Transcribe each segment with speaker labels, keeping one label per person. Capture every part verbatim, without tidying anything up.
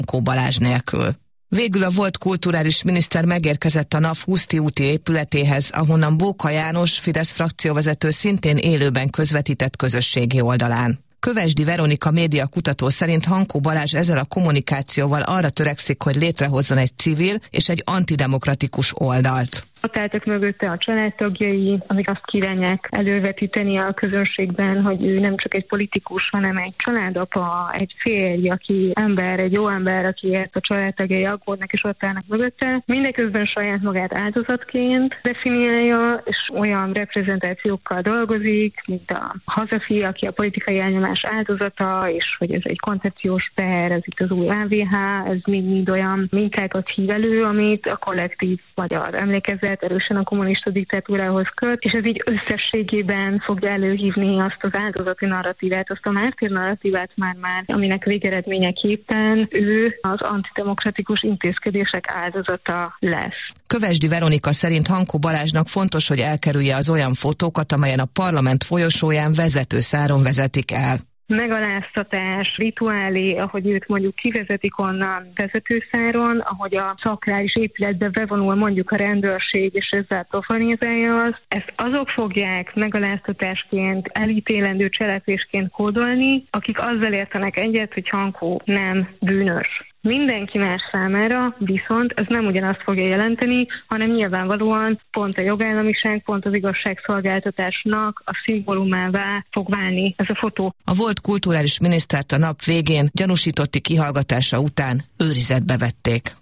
Speaker 1: Hankó Balázs nélkül. Végül a volt kulturális miniszter megérkezett a NAV Huszti úti épületéhez, ahonnan Bóka János, Fidesz frakcióvezető szintén élőben közvetített közösségi oldalán. Kövesdi Veronika média kutató szerint Hankó Balázs ezzel a kommunikációval arra törekszik, hogy létrehozzon egy civil és egy antidemokratikus oldalt.
Speaker 2: Ott álltak mögötte a családtagjai, amik azt kívánják elővetíteni a közönségben, hogy ő nem csak egy politikus, hanem egy családapa, egy férj, aki ember, egy jó ember, akiért a családtagjai aggódnak és ott állnak mögötte. Mindeközben saját magát áldozatként definiálja, és olyan reprezentációkkal dolgozik, mint a hazafi, aki a politikai elnyomás áldozata, és hogy ez egy koncepciós per, ez itt az új á vé há, ez mind-mind olyan mintákat hív elő, amit a kollektív magyar emlékezet erősen a kommunista diktatúrához köt, és ez így összességében fogja előhívni azt az áldozati narratívát, azt a mártír narratívát már-már, aminek végeredményeképpen ő az antidemokratikus intézkedések áldozata lesz.
Speaker 1: Kövesdi Veronika szerint Hankó Balázsnak fontos, hogy elkerülje az olyan fotókat, amelyen a parlament folyosóján vezetőszáron vezetik el.
Speaker 2: Megaláztatás, rituálé, ahogy őt mondjuk kivezetik onnan vezetőszáron, ahogy a szakrális épületbe bevonul mondjuk a rendőrség, és ezzel profanizálja azt. Ezt azok fogják megaláztatásként, elítélendő cselekvésként kódolni, akik azzal értenek egyet, hogy Hankó nem bűnös. Mindenki más számára viszont ez nem ugyanazt fogja jelenteni, hanem nyilvánvalóan pont a jogállamiság, pont az igazságszolgáltatásnak a szimbólumává fog válni ez a fotó.
Speaker 1: A volt kulturális minisztert a nap végén gyanúsítotti kihallgatása után őrizetbe vették.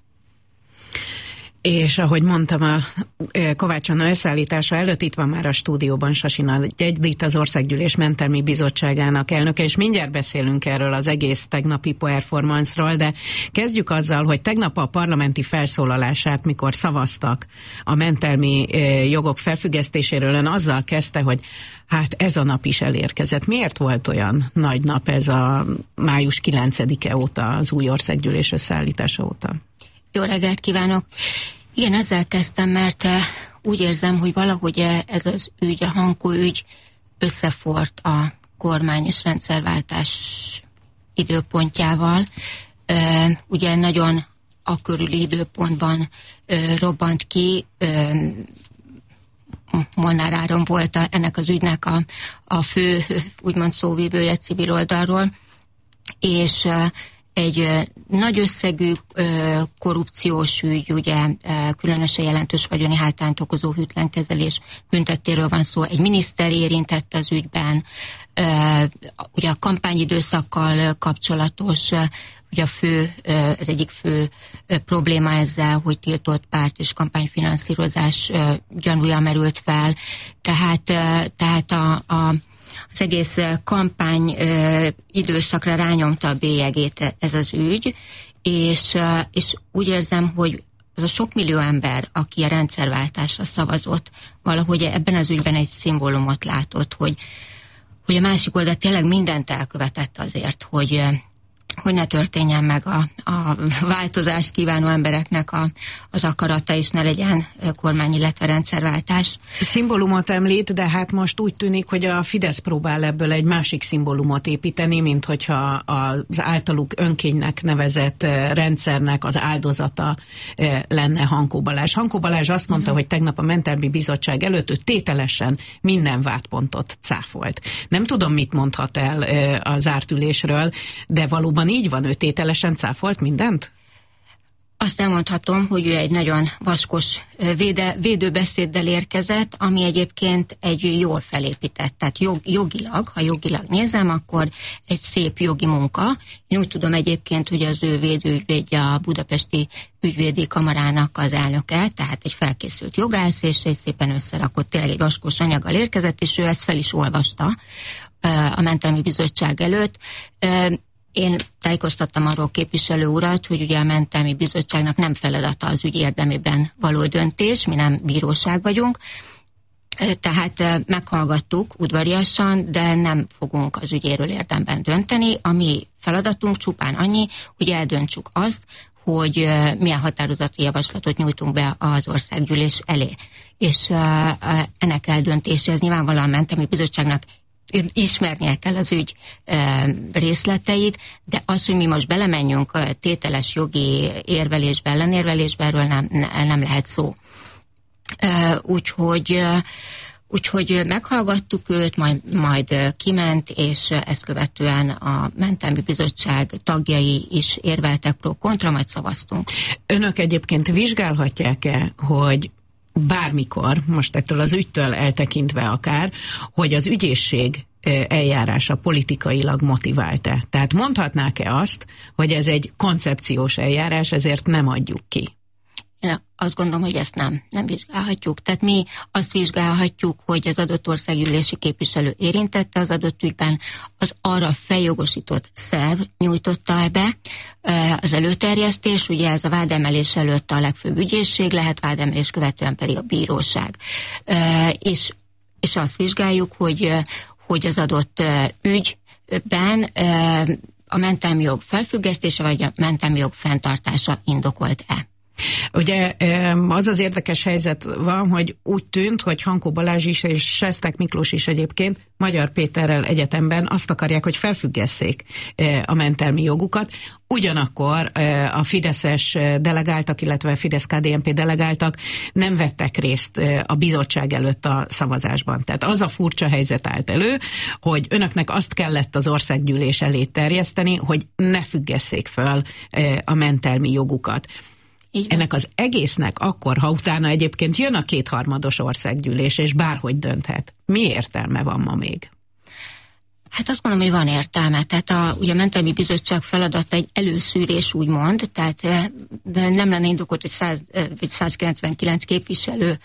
Speaker 3: És ahogy mondtam, a Kovács Anna összeállítása előtt itt van már a stúdióban Sasina Gyegdit, az Országgyűlés Mentelmi Bizottságának elnöke, és mindjárt beszélünk erről az egész tegnapi performance-ról, de kezdjük azzal, hogy tegnap a parlamenti felszólalását, mikor szavaztak a mentelmi jogok felfüggesztéséről, ön azzal kezdte, hogy hát ez a nap is elérkezett. Miért volt olyan nagy nap ez a május kilencedike óta, az új Országgyűlés összeállítása óta?
Speaker 4: Jó reggelt kívánok! Igen, ezzel kezdtem, mert úgy érzem, hogy valahogy ez az ügy, a Hankó ügy összefort a kormány és rendszerváltás időpontjával. Ugye nagyon a körüli időpontban robbant ki, Molnár Áron volt a, ennek az ügynek a, a fő, úgymond szóvívője civil oldalról, és egy nagy összegű korrupciós ügy, ugye különösen jelentős vagyoni hátrányt okozó hűtlenkezelés büntettéről van szó. Egy miniszter érintett az ügyben, ugye a kampányidőszakkal kapcsolatos, ugye a fő, ez egyik fő probléma ezzel, hogy tiltott párt és kampányfinanszírozás gyanúja merült fel. Tehát, tehát a, a az egész kampány időszakra rányomta a bélyegét ez az ügy, és, és úgy érzem, hogy az a sok millió ember, aki a rendszerváltásra szavazott, valahogy ebben az ügyben egy szimbólumot látott, hogy, hogy a másik oldal tényleg mindent elkövetett azért, hogy, hogy ne történjen meg a, a változást kívánó embereknek a, az akarata, és ne legyen kormány, illetve rendszerváltás.
Speaker 3: Szimbólumot említ, de hát most úgy tűnik, hogy a Fidesz próbál ebből egy másik szimbólumot építeni, mint hogyha az általuk önkénynek nevezett rendszernek az áldozata lenne Hankó Balázs. Hankó Balázs azt mondta, uh-huh. hogy tegnap a Mentelmi Bizottság előtt ő tételesen minden vádpontot cáfolt. Nem tudom, mit mondhat el az zárt ülésről, de valóban így van, ő tételesen cáfolt mindent?
Speaker 4: Azt elmondhatom, hogy ő egy nagyon vaskos véde, védőbeszéddel érkezett, ami egyébként egy jól felépített, tehát jog, jogilag, ha jogilag nézem, akkor egy szép jogi munka. Én úgy tudom egyébként, hogy az ő védőügyvédje a Budapesti Ügyvédi Kamarának az elnöke, tehát egy felkészült jogász, és egy szépen összerakott, tényleg egy vaskos anyaggal érkezett, és ő ezt fel is olvasta a Mentelmi Bizottság előtt. Én tájékoztattam arról képviselő urat, hogy ugye a Mentelmi Bizottságnak nem feladata az ügy érdemében való döntés, mi nem bíróság vagyunk, tehát meghallgattuk udvariasan, de nem fogunk az ügyéről érdemben dönteni. A mi feladatunk csupán annyi, hogy eldöntsük azt, hogy milyen határozati javaslatot nyújtunk be az Országgyűlés elé. És ennek eldöntéséhez nyilvánvalóan a Mentelmi Bizottságnak ismernie kell az ügy részleteit, de az, hogy mi most belemenjünk a tételes jogi érvelésbe, ellenérvelésbe, erről nem, nem lehet szó. Úgyhogy Úgyhogy meghallgattuk őt, majd, majd kiment, és ezt követően a Mentelmi Bizottság tagjai is érveltek pro-kontra, majd szavaztunk.
Speaker 3: Önök egyébként vizsgálhatják-e, hogy bármikor, most ettől az ügytől eltekintve akár, hogy az ügyészség eljárása politikailag motivált-e? Tehát mondhatnák-e azt, hogy ez egy koncepciós eljárás, ezért nem adjuk ki?
Speaker 4: Én azt gondolom, hogy ezt nem, nem vizsgálhatjuk. Tehát mi azt vizsgálhatjuk, hogy az adott országgyűlési képviselő érintette az adott ügyben, az arra feljogosított szerv nyújtotta be az előterjesztés, ugye ez a vádemelés előtt a legfőbb ügyészség lehet, vádemelés követően pedig a bíróság. És, és azt vizsgáljuk, hogy, hogy az adott ügyben a mentelmi jog felfüggesztése vagy a mentelmi jog fenntartása indokolt-e.
Speaker 3: Ugye az az érdekes helyzet van, hogy úgy tűnt, hogy Hankó Balázs is és Sestek Miklós is egyébként Magyar Péterrel egyetemben azt akarják, hogy felfüggesszék a mentelmi jogukat. Ugyanakkor a fideszes delegáltak, illetve a Fidesz-ká dé en pé delegáltak nem vettek részt a bizottság előtt a szavazásban. Tehát az a furcsa helyzet állt elő, hogy önöknek azt kellett az országgyűlés elé terjeszteni, hogy ne függesszék föl a mentelmi jogukat. Ennek az egésznek akkor, ha utána egyébként jön a kétharmados országgyűlés, és bárhogy dönthet, mi értelme van ma még?
Speaker 4: Hát azt mondom, hogy van értelme. Tehát a, ugye a Mentelmi Bizottság feladata egy előszűrés, úgymond, tehát nem lenne indokolt, hogy száz, vagy százkilencvenkilenc képviselő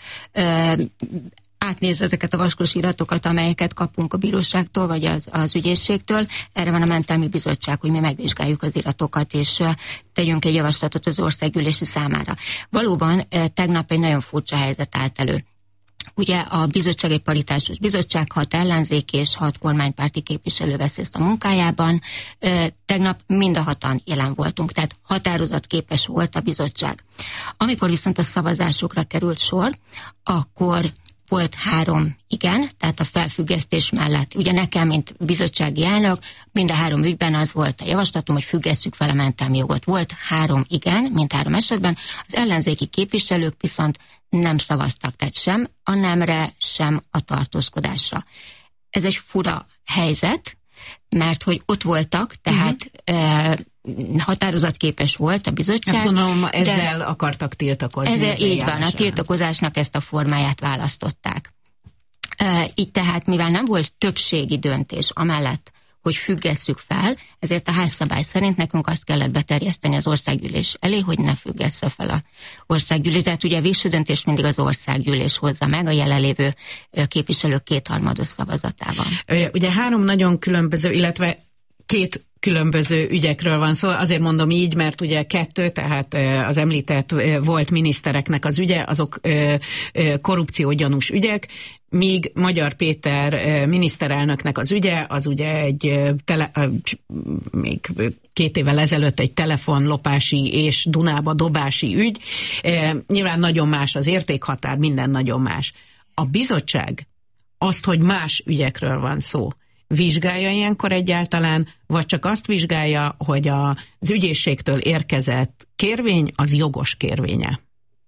Speaker 4: átnézze ezeket a vaskos iratokat, amelyeket kapunk a bíróságtól, vagy az, az ügyészségtől. Erre van a Mentelmi Bizottság, hogy mi megvizsgáljuk az iratokat, és tegyünk egy javaslatot az országgyűlési számára. Valóban tegnap egy nagyon furcsa helyzet állt elő. Ugye a bizottság egy paritásos bizottság, hat ellenzéki és hat kormánypárti képviselő vesz részt a munkájában. Tegnap mind a hatan jelen voltunk, tehát határozatképes volt a bizottság. Amikor viszont a szavazásokra került sor, akkor volt három igen, tehát a felfüggesztés mellett. Ugye nekem, mint bizottsági elnök, mind a három ügyben az volt a javaslatom, hogy függesszük fel a mentelmi jogot. Volt három igen, mint három esetben. Az ellenzéki képviselők viszont nem szavaztak, tehát sem a nemre, sem a tartózkodásra. Ez egy fura helyzet, mert hogy ott voltak, tehát uh-huh. e, határozatképes volt a bizottság.
Speaker 3: Hát gondolom, ezzel akartak tiltakozni.
Speaker 4: Ezzel így van, a tiltakozásnak ezt a formáját választották. E, így tehát, mivel nem volt többségi döntés amellett, hogy függesszük fel, ezért a házszabály szerint nekünk azt kellett beterjeszteni az országgyűlés elé, hogy ne függessze fel az országgyűlés. Tehát ugye a végső döntést mindig az országgyűlés hozza meg a jelenlévő képviselők kétharmados szavazatában.
Speaker 3: Ugye három nagyon különböző, illetve két különböző ügyekről van szó. Azért mondom így, mert ugye kettő, tehát az említett volt minisztereknek az ügye, azok korrupciógyanús ügyek, míg Magyar Péter miniszterelnöknek az ügye, az ugye egy tele, még két évvel ezelőtt egy telefonlopási és Dunába dobási ügy. Nyilván nagyon más az értékhatár, minden nagyon más. A bizottság azt, hogy más ügyekről van szó, vizsgálja ilyenkor egyáltalán, vagy csak azt vizsgálja, hogy az ügyészségtől érkezett kérvény az jogos kérvénye?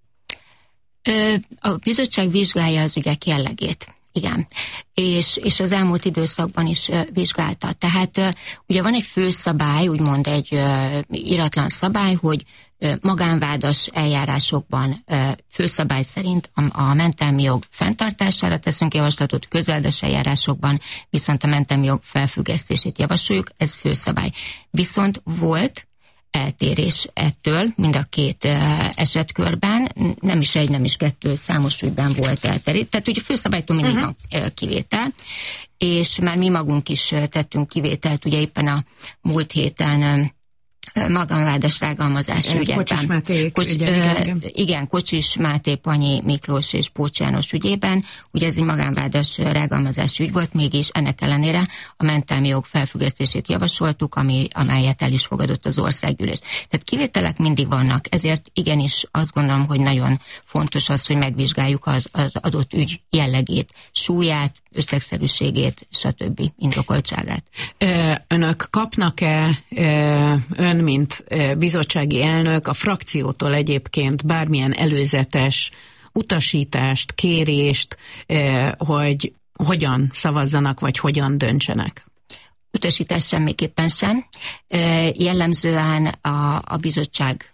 Speaker 4: A bizottság vizsgálja az ügyek jellegét. Igen, és, és az elmúlt időszakban is uh, vizsgálta. Tehát uh, ugye van egy főszabály, úgymond egy uh, iratlan szabály, hogy uh, magánvádas eljárásokban uh, főszabály szerint a, a mentelmi jog fenntartására teszünk javaslatot, közvádas eljárásokban viszont a mentelmi jog felfüggesztését javasoljuk, ez főszabály. Viszont volt eltérés ettől, mind a két uh, esetkörben, nem is egy, nem is kettő, számos ügyben volt eltérés. Tehát ugye főszabálytól mindig uh-huh. van uh, kivétel, és már mi magunk is uh, tettünk kivételt, ugye éppen a múlt héten uh, magánvádas rágalmazás ügyekben.
Speaker 3: Kocsis Máté
Speaker 4: Kocs,
Speaker 3: ügyen,
Speaker 4: uh,
Speaker 3: igen, igen.
Speaker 4: igen, Kocsis Máté, Panyi Miklós és Pócs János ügyében, ugye ez egy magánvádas rágalmazás ügy volt, mégis ennek ellenére a mentelmi jog felfüggesztését javasoltuk, ami, amelyet el is fogadott az országgyűlés. Tehát kivételek mindig vannak, ezért igenis azt gondolom, hogy nagyon fontos az, hogy megvizsgáljuk az, az adott ügy jellegét, súlyát, összegszerűségét, stb. Indokoltságát.
Speaker 3: Önök kapnak-e, ön, mint bizottsági elnök, a frakciótól egyébként bármilyen előzetes utasítást, kérést, hogy hogyan szavazzanak, vagy hogyan döntsenek?
Speaker 4: Utasítás semmiképpen sem. Jellemzően a, a bizottság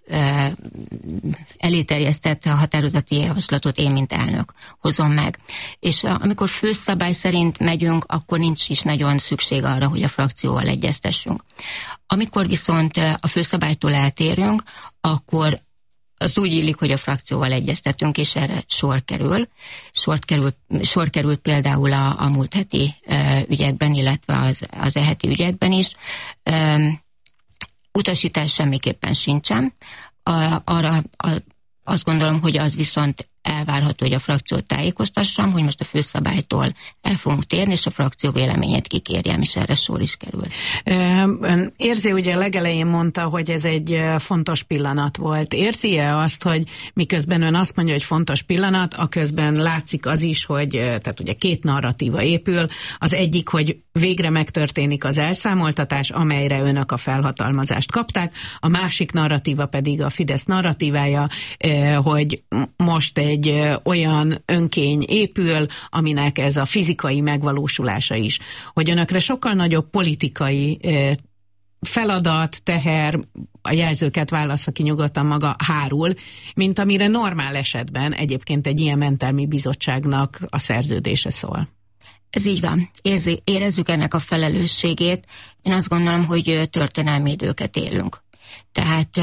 Speaker 4: eléterjesztett a határozati javaslatot én, mint elnök hozom meg. És amikor főszabály szerint megyünk, akkor nincs is nagyon szükség arra, hogy a frakcióval egyeztessünk. Amikor viszont a főszabálytól eltérünk, akkor az úgy illik, hogy a frakcióval egyeztetünk, és erre sor kerül. Sor került, sor került például a, a múlt heti e, ügyekben, illetve az, az e heti ügyekben is. E, utasítás semmiképpen sincsen. A, arra a, azt gondolom, hogy az viszont elvárható, hogy a frakciót tájékoztassam, hogy most a főszabálytól el fogunk térni, és a frakció véleményét kikérjem, és erre sor is kerül.
Speaker 3: Ön érzi, ugye a legelején mondta, hogy ez egy fontos pillanat volt. Érzi-e azt, hogy miközben ön azt mondja, hogy fontos pillanat, aközben látszik az is, hogy tehát ugye két narratíva épül. Az egyik, hogy végre megtörténik az elszámoltatás, amelyre önök a felhatalmazást kapták. A másik narratíva pedig a Fidesz narratívája, hogy most egy egy olyan önkény épül, aminek ez a fizikai megvalósulása is. Hogy önökre sokkal nagyobb politikai feladat, teher, a jelzőket válassza ki nyugodtan maga, hárul, mint amire normál esetben egyébként egy ilyen mentelmi bizottságnak a szerződése szól.
Speaker 4: Ez így van. Érzi, érezzük ennek a felelősségét. Én azt gondolom, hogy történelmi időket élünk. Tehát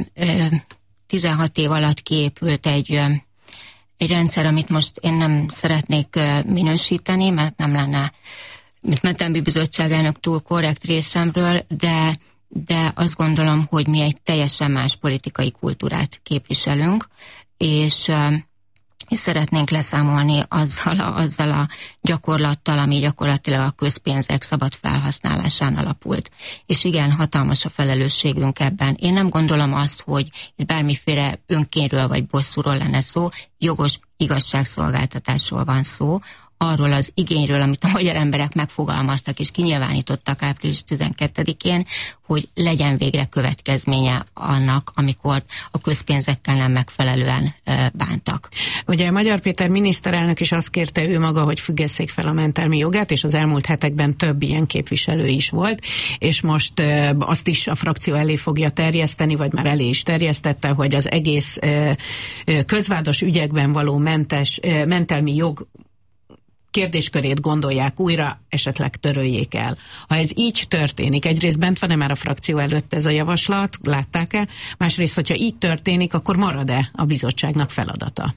Speaker 4: tizenhat év alatt kiépült egy egy rendszer, amit most én nem szeretnék minősíteni, mert nem lenne, mint mentelmi bizottságának túl korrekt részemről, de, de azt gondolom, hogy mi egy teljesen más politikai kultúrát képviselünk, és, és szeretnénk leszámolni azzal a, azzal a gyakorlattal, ami gyakorlatilag a közpénzek szabad felhasználásán alapult. És igen, hatalmas a felelősségünk ebben. Én nem gondolom azt, hogy itt bármiféle önkényről vagy bosszúról lenne szó, jogos igazságszolgáltatásról van szó, arról az igényről, amit a magyar emberek megfogalmaztak és kinyilvánítottak április tizenkettedikén, hogy legyen végre következménye annak, amikor a közpénzekkel nem megfelelően bántak.
Speaker 3: Ugye Magyar Péter miniszterelnök is azt kérte ő maga, hogy függesszék fel a mentelmi jogát, és az elmúlt hetekben több ilyen képviselő is volt, és most azt is a frakció elé fogja terjeszteni, vagy már elé is terjesztette, hogy az egész közvádos ügyekben való mentes, mentelmi jog kérdéskörét gondolják újra, esetleg töröljék el. Ha ez így történik, egyrészt bent van-e már a frakció előtt ez a javaslat, látták-e? Másrészt, hogyha így történik, akkor marad-e a bizottságnak feladata?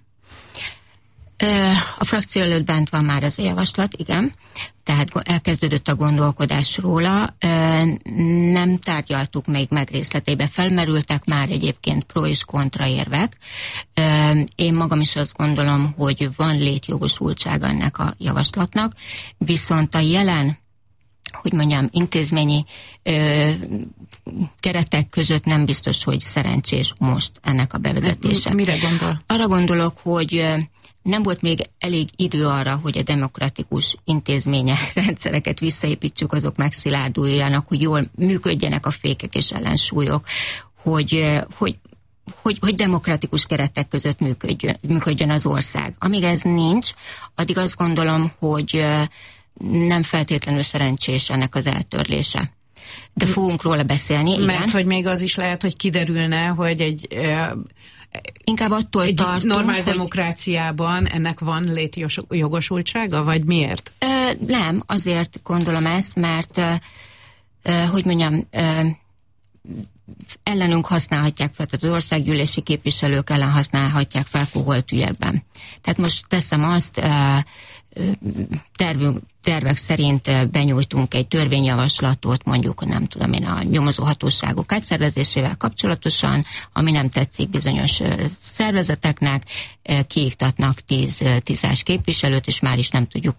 Speaker 4: A frakció előtt bent van már ez a javaslat, igen. Tehát elkezdődött a gondolkodás róla. Nem tárgyaltuk még meg részleteibe. Felmerültek már egyébként pro és kontra érvek. Én magam is azt gondolom, hogy van létjogosultság ennek a javaslatnak, viszont a jelen, hogy mondjam, intézményi ö, keretek között nem biztos, hogy szerencsés most ennek a bevezetése.
Speaker 3: Mire gondol?
Speaker 4: Arra gondolok, hogy nem volt még elég idő arra, hogy a demokratikus intézmények, rendszereket visszaépítsük, azok megszilárduljanak, hogy jól működjenek a fékek és ellensúlyok, hogy, hogy, hogy, hogy demokratikus keretek között működjön, működjön az ország. Amíg ez nincs, addig azt gondolom, hogy nem feltétlenül szerencsés ennek az eltörlése. De fogunk róla beszélni, igen.
Speaker 3: Mert hogy még az is lehet, hogy kiderülne, hogy egy...
Speaker 4: Inkább attól
Speaker 3: egy
Speaker 4: tartunk,
Speaker 3: normál
Speaker 4: hogy...
Speaker 3: demokráciában ennek van létjogosultsága, vagy miért?
Speaker 4: Ö, nem, azért gondolom ezt, mert ö, ö, hogy mondjam, ö, ellenünk használhatják fel, tehát az országgyűlési képviselők ellen használhatják fel koholt ügyekben. Tehát most teszem azt, ö, tervünk, tervek szerint benyújtunk egy törvényjavaslatot, mondjuk nem tudom én a nyomozóhatóságok átszervezésével kapcsolatosan, ami nem tetszik bizonyos szervezeteknek, kiiktatnak tíz, tízes képviselőt, és már is nem tudjuk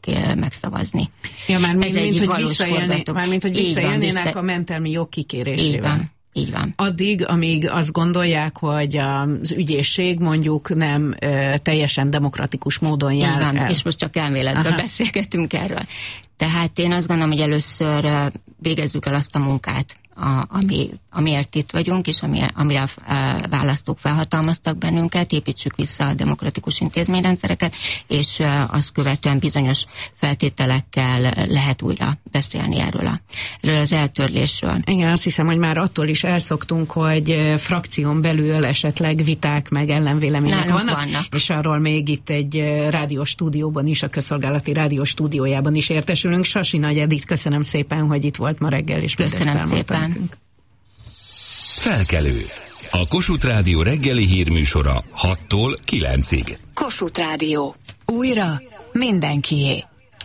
Speaker 4: megszavazni.
Speaker 3: Ja, már mint, mint, hogy visszaélni, már mint hogy visszaélnének vissza... a mentelmi jog kikérésével.
Speaker 4: Így van. Így van.
Speaker 3: Addig, amíg azt gondolják, hogy az ügyészség mondjuk nem ö, teljesen demokratikus módon jár
Speaker 4: Így van,
Speaker 3: el.
Speaker 4: és most csak elméletből Aha. beszélgetünk erről. Tehát én azt gondolom, hogy először végezzük el azt a munkát, A, ami, amiért itt vagyunk, és ami, amire a választók felhatalmaztak bennünket, építsük vissza a demokratikus intézményrendszereket, és azt követően bizonyos feltételekkel lehet újra beszélni erről, a, erről az eltörlésről.
Speaker 3: Igen, azt hiszem, hogy már attól is elszoktunk, hogy frakción belül esetleg viták meg ellenvélemények vannak, vannak, és arról még itt egy rádiós stúdióban is, a Közszolgálati Rádió stúdiójában is értesülünk. Sasi Nagy Edith, köszönöm szépen, hogy itt volt ma reggel, és
Speaker 4: köszönöm szépen. Nekünk.
Speaker 5: Felkelő. A Kossuth Rádió reggeli hírműsora hattól kilencig.
Speaker 6: Kossuth Rádió. Újra mindenkié.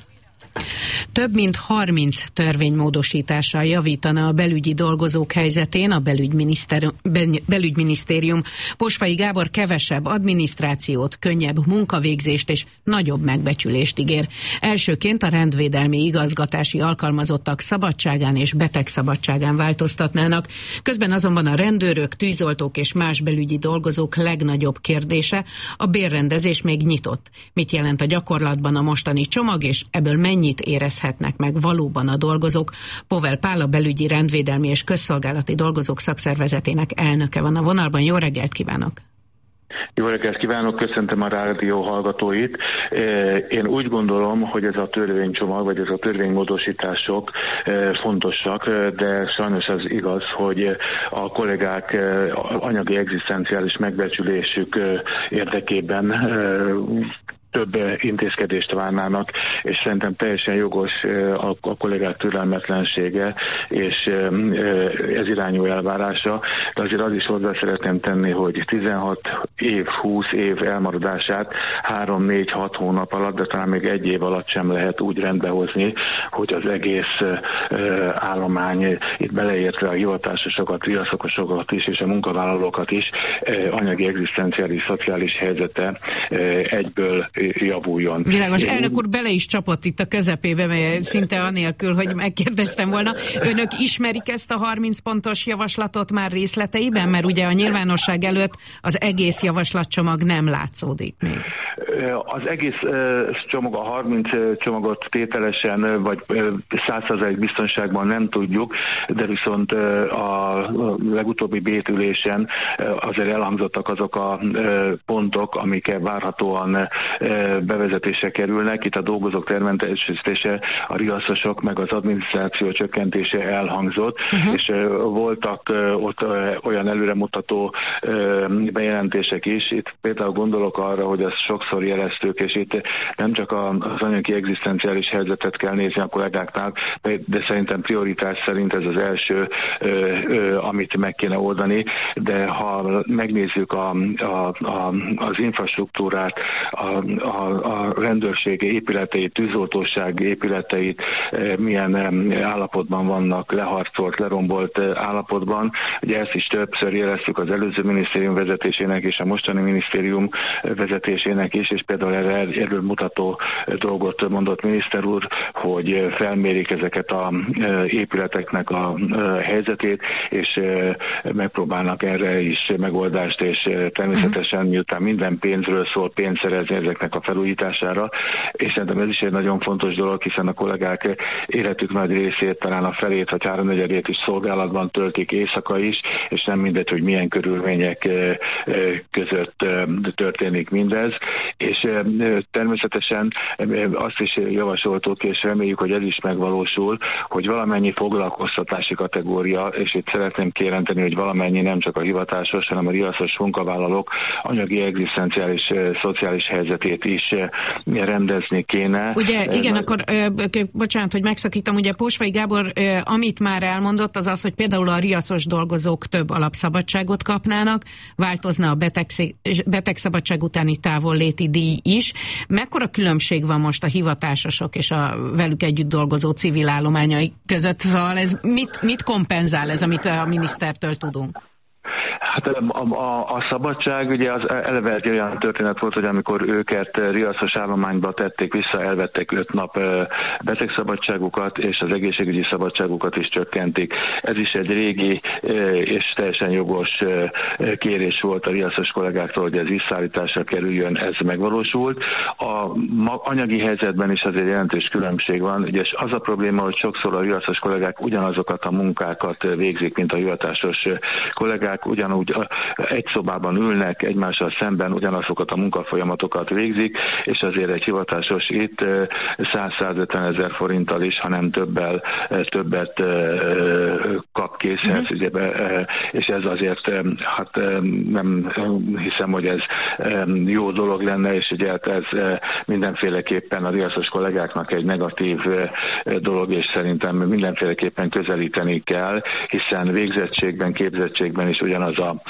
Speaker 3: Több mint harminc törvénymódosítással javítana a belügyi dolgozók helyzetén a belügyminisztérium. Posfai Gábor kevesebb adminisztrációt, könnyebb munkavégzést és nagyobb megbecsülést ígér. Elsőként a rendvédelmi igazgatási alkalmazottak szabadságán és betegszabadságán változtatnának. Közben azonban a rendőrök, tűzoltók és más belügyi dolgozók legnagyobb kérdése, a bérrendezés még nyitott. Mit jelent a gyakorlatban a mostani csomag, és ebből mennyi Mennyit érezhetnek meg valóban a dolgozók? Povel Pál, a belügyi, rendvédelmi és közszolgálati dolgozók szakszervezetének elnöke van a vonalban. Jó reggelt kívánok!
Speaker 7: Jó reggelt kívánok, köszöntöm a rádió hallgatóit. Én úgy gondolom, hogy ez a törvénycsomag, vagy ez a törvénymódosítások fontosak, de sajnos az igaz, hogy a kollégák anyagi egzisztenciális megbecsülésük érdekében több intézkedést várnának, és szerintem teljesen jogos a, a kollégák türelmetlensége, és ez irányú elvárása, de azért az is hozzá szeretném tenni, hogy tizenhat év, húsz év elmaradását három négy hat hónap alatt, de talán még egy év alatt sem lehet úgy rendbehozni, hogy az egész állomány, itt beleértve a hivatásosokat, riaszakosokat is, és a munkavállalókat is, anyagi egzisztenciális, szociális helyzete egyből javuljon.
Speaker 3: Világos. Elnök úr bele is csapott itt a közepébe, mert szinte anélkül, hogy megkérdeztem volna. Önök ismerik ezt a harminc pontos javaslatot már részleteiben? Mert ugye a nyilvánosság előtt az egész javaslatcsomag nem látszódik még.
Speaker 7: Az egész csomag, a harminc csomagot tételesen, vagy száz százalék biztonságban nem tudjuk, de viszont a legutóbbi bétülésen azért elhangzottak azok a pontok, amik várhatóan bevezetésre kerülnek. Itt a dolgozók termentesítése, a riaszosok, meg az adminisztráció csökkentése elhangzott, uh-huh. és voltak ott olyan előremutató bejelentések is. Itt például gondolok arra, hogy azt sokszor jeleztük, és itt nem csak az anyagi egzisztenciális helyzetet kell nézni a kollégáknál, de szerintem prioritás szerint ez az első, amit meg kéne oldani, de ha megnézzük a, a, a, az infrastruktúrát, a, a, a rendőrség épületeit, tűzoltóság épületeit, milyen állapotban vannak, leharcolt, lerombolt állapotban. Ugye ezt is többször jeleztük az előző minisztérium vezetésének és a mostani minisztérium vezetésének is, és például erre erőmutató dolgot mondott miniszter úr, hogy felmérik ezeket az épületeknek a helyzetét, és megpróbálnak erre is megoldást, és természetesen miután minden pénzről szól, pénzt szerezni ezeknek a felújítására, és szerintem ez is egy nagyon fontos dolog, hiszen a kollégák életük nagy részét, talán a felét vagy háromnegyedét is szolgálatban töltik éjszaka is, és nem mindegy, hogy milyen körülmények között történik mindez, és természetesen azt is javasoltuk, és reméljük, hogy ez is megvalósul, hogy valamennyi foglalkoztatási kategória, és itt szeretném kijelenteni, hogy valamennyi nem csak a hivatásos, hanem a riaszos munkavállalók anyagi egzisztenciális, szociális helyzetét is rendezni kéne.
Speaker 3: Ugye, igen, akkor bocsánat, hogy megszakítom, ugye Posfai Gábor, amit már elmondott, az az, hogy például a riaszos dolgozók több alapszabadságot kapnának, változna a betegszabadság utáni távolléti díj is. Mekkora különbség van most a hivatásosok és a velük együtt dolgozó civil állományai között? Szóval ez mit, mit kompenzál ez, amit a minisztertől tudunk?
Speaker 7: Hát a, a, a szabadság ugye az eleve egy olyan történet volt, hogy amikor őket riasztos állományba tették vissza, elvették öt nap betegszabadságukat, és az egészségügyi szabadságukat is csökkentik. Ez is egy régi és teljesen jogos kérés volt a riasztos kollégáktól, hogy ez visszaállításra kerüljön, ez megvalósult. A anyagi helyzetben is azért jelentős különbség van, ugye az a probléma, hogy sokszor a riasztos kollégák ugyanazokat a munkákat végzik, mint a hivatásos kollégák, ugyanúgy egy szobában ülnek, egymással szemben ugyanazokat a munkafolyamatokat végzik, és azért egy hivatásos itt száz-százötven ezer forinttal is, hanem többel, többet kap készhez, uh-huh. és ez azért, hát nem hiszem, hogy ez jó dolog lenne, és ugye ez mindenféleképpen a riasztos kollégáknak egy negatív dolog, és szerintem mindenféleképpen közelíteni kell, hiszen végzettségben, képzettségben is ugyanaz a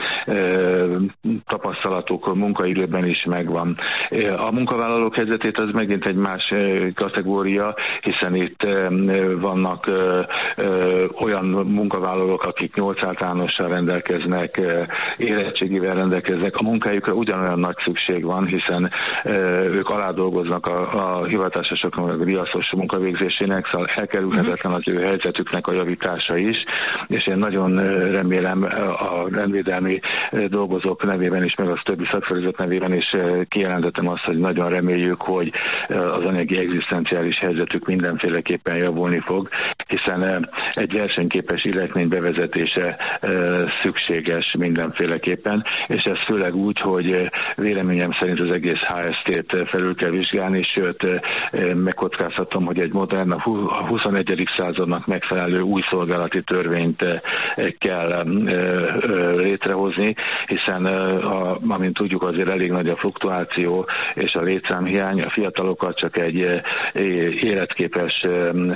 Speaker 7: tapasztalatuk munkaidőben is megvan. A munkavállalók helyzetét az megint egy más kategória, hiszen itt vannak olyan munkavállalók, akik nyolc általánossal rendelkeznek, érettségivel rendelkeznek. A munkájukra ugyanolyan nagy szükség van, hiszen ők aládolgoznak a, a hivatásosoknak, a riasztos munkavégzésének, szóval elkerülhetetlen az ő helyzetüknek a javítása is, és én nagyon remélem a rendvédelmi dolgozók nevében is, meg az többi szakszervezet nevében is kijelentettem azt, hogy nagyon reméljük, hogy az anyagi egzisztenciális helyzetük mindenféleképpen javulni fog, hiszen egy versenyképes illetmény bevezetése szükséges mindenféleképpen, és ez főleg úgy, hogy véleményem szerint az egész há es té-t felül kell vizsgálni, sőt megkockáztatom, hogy egy modern, a huszonegyedik századnak megfelelő új szolgálati törvényt kell létrehozni, hiszen a, amint tudjuk, azért elég nagy a fluktuáció és a létszámhiány, a fiatalokat csak egy életképes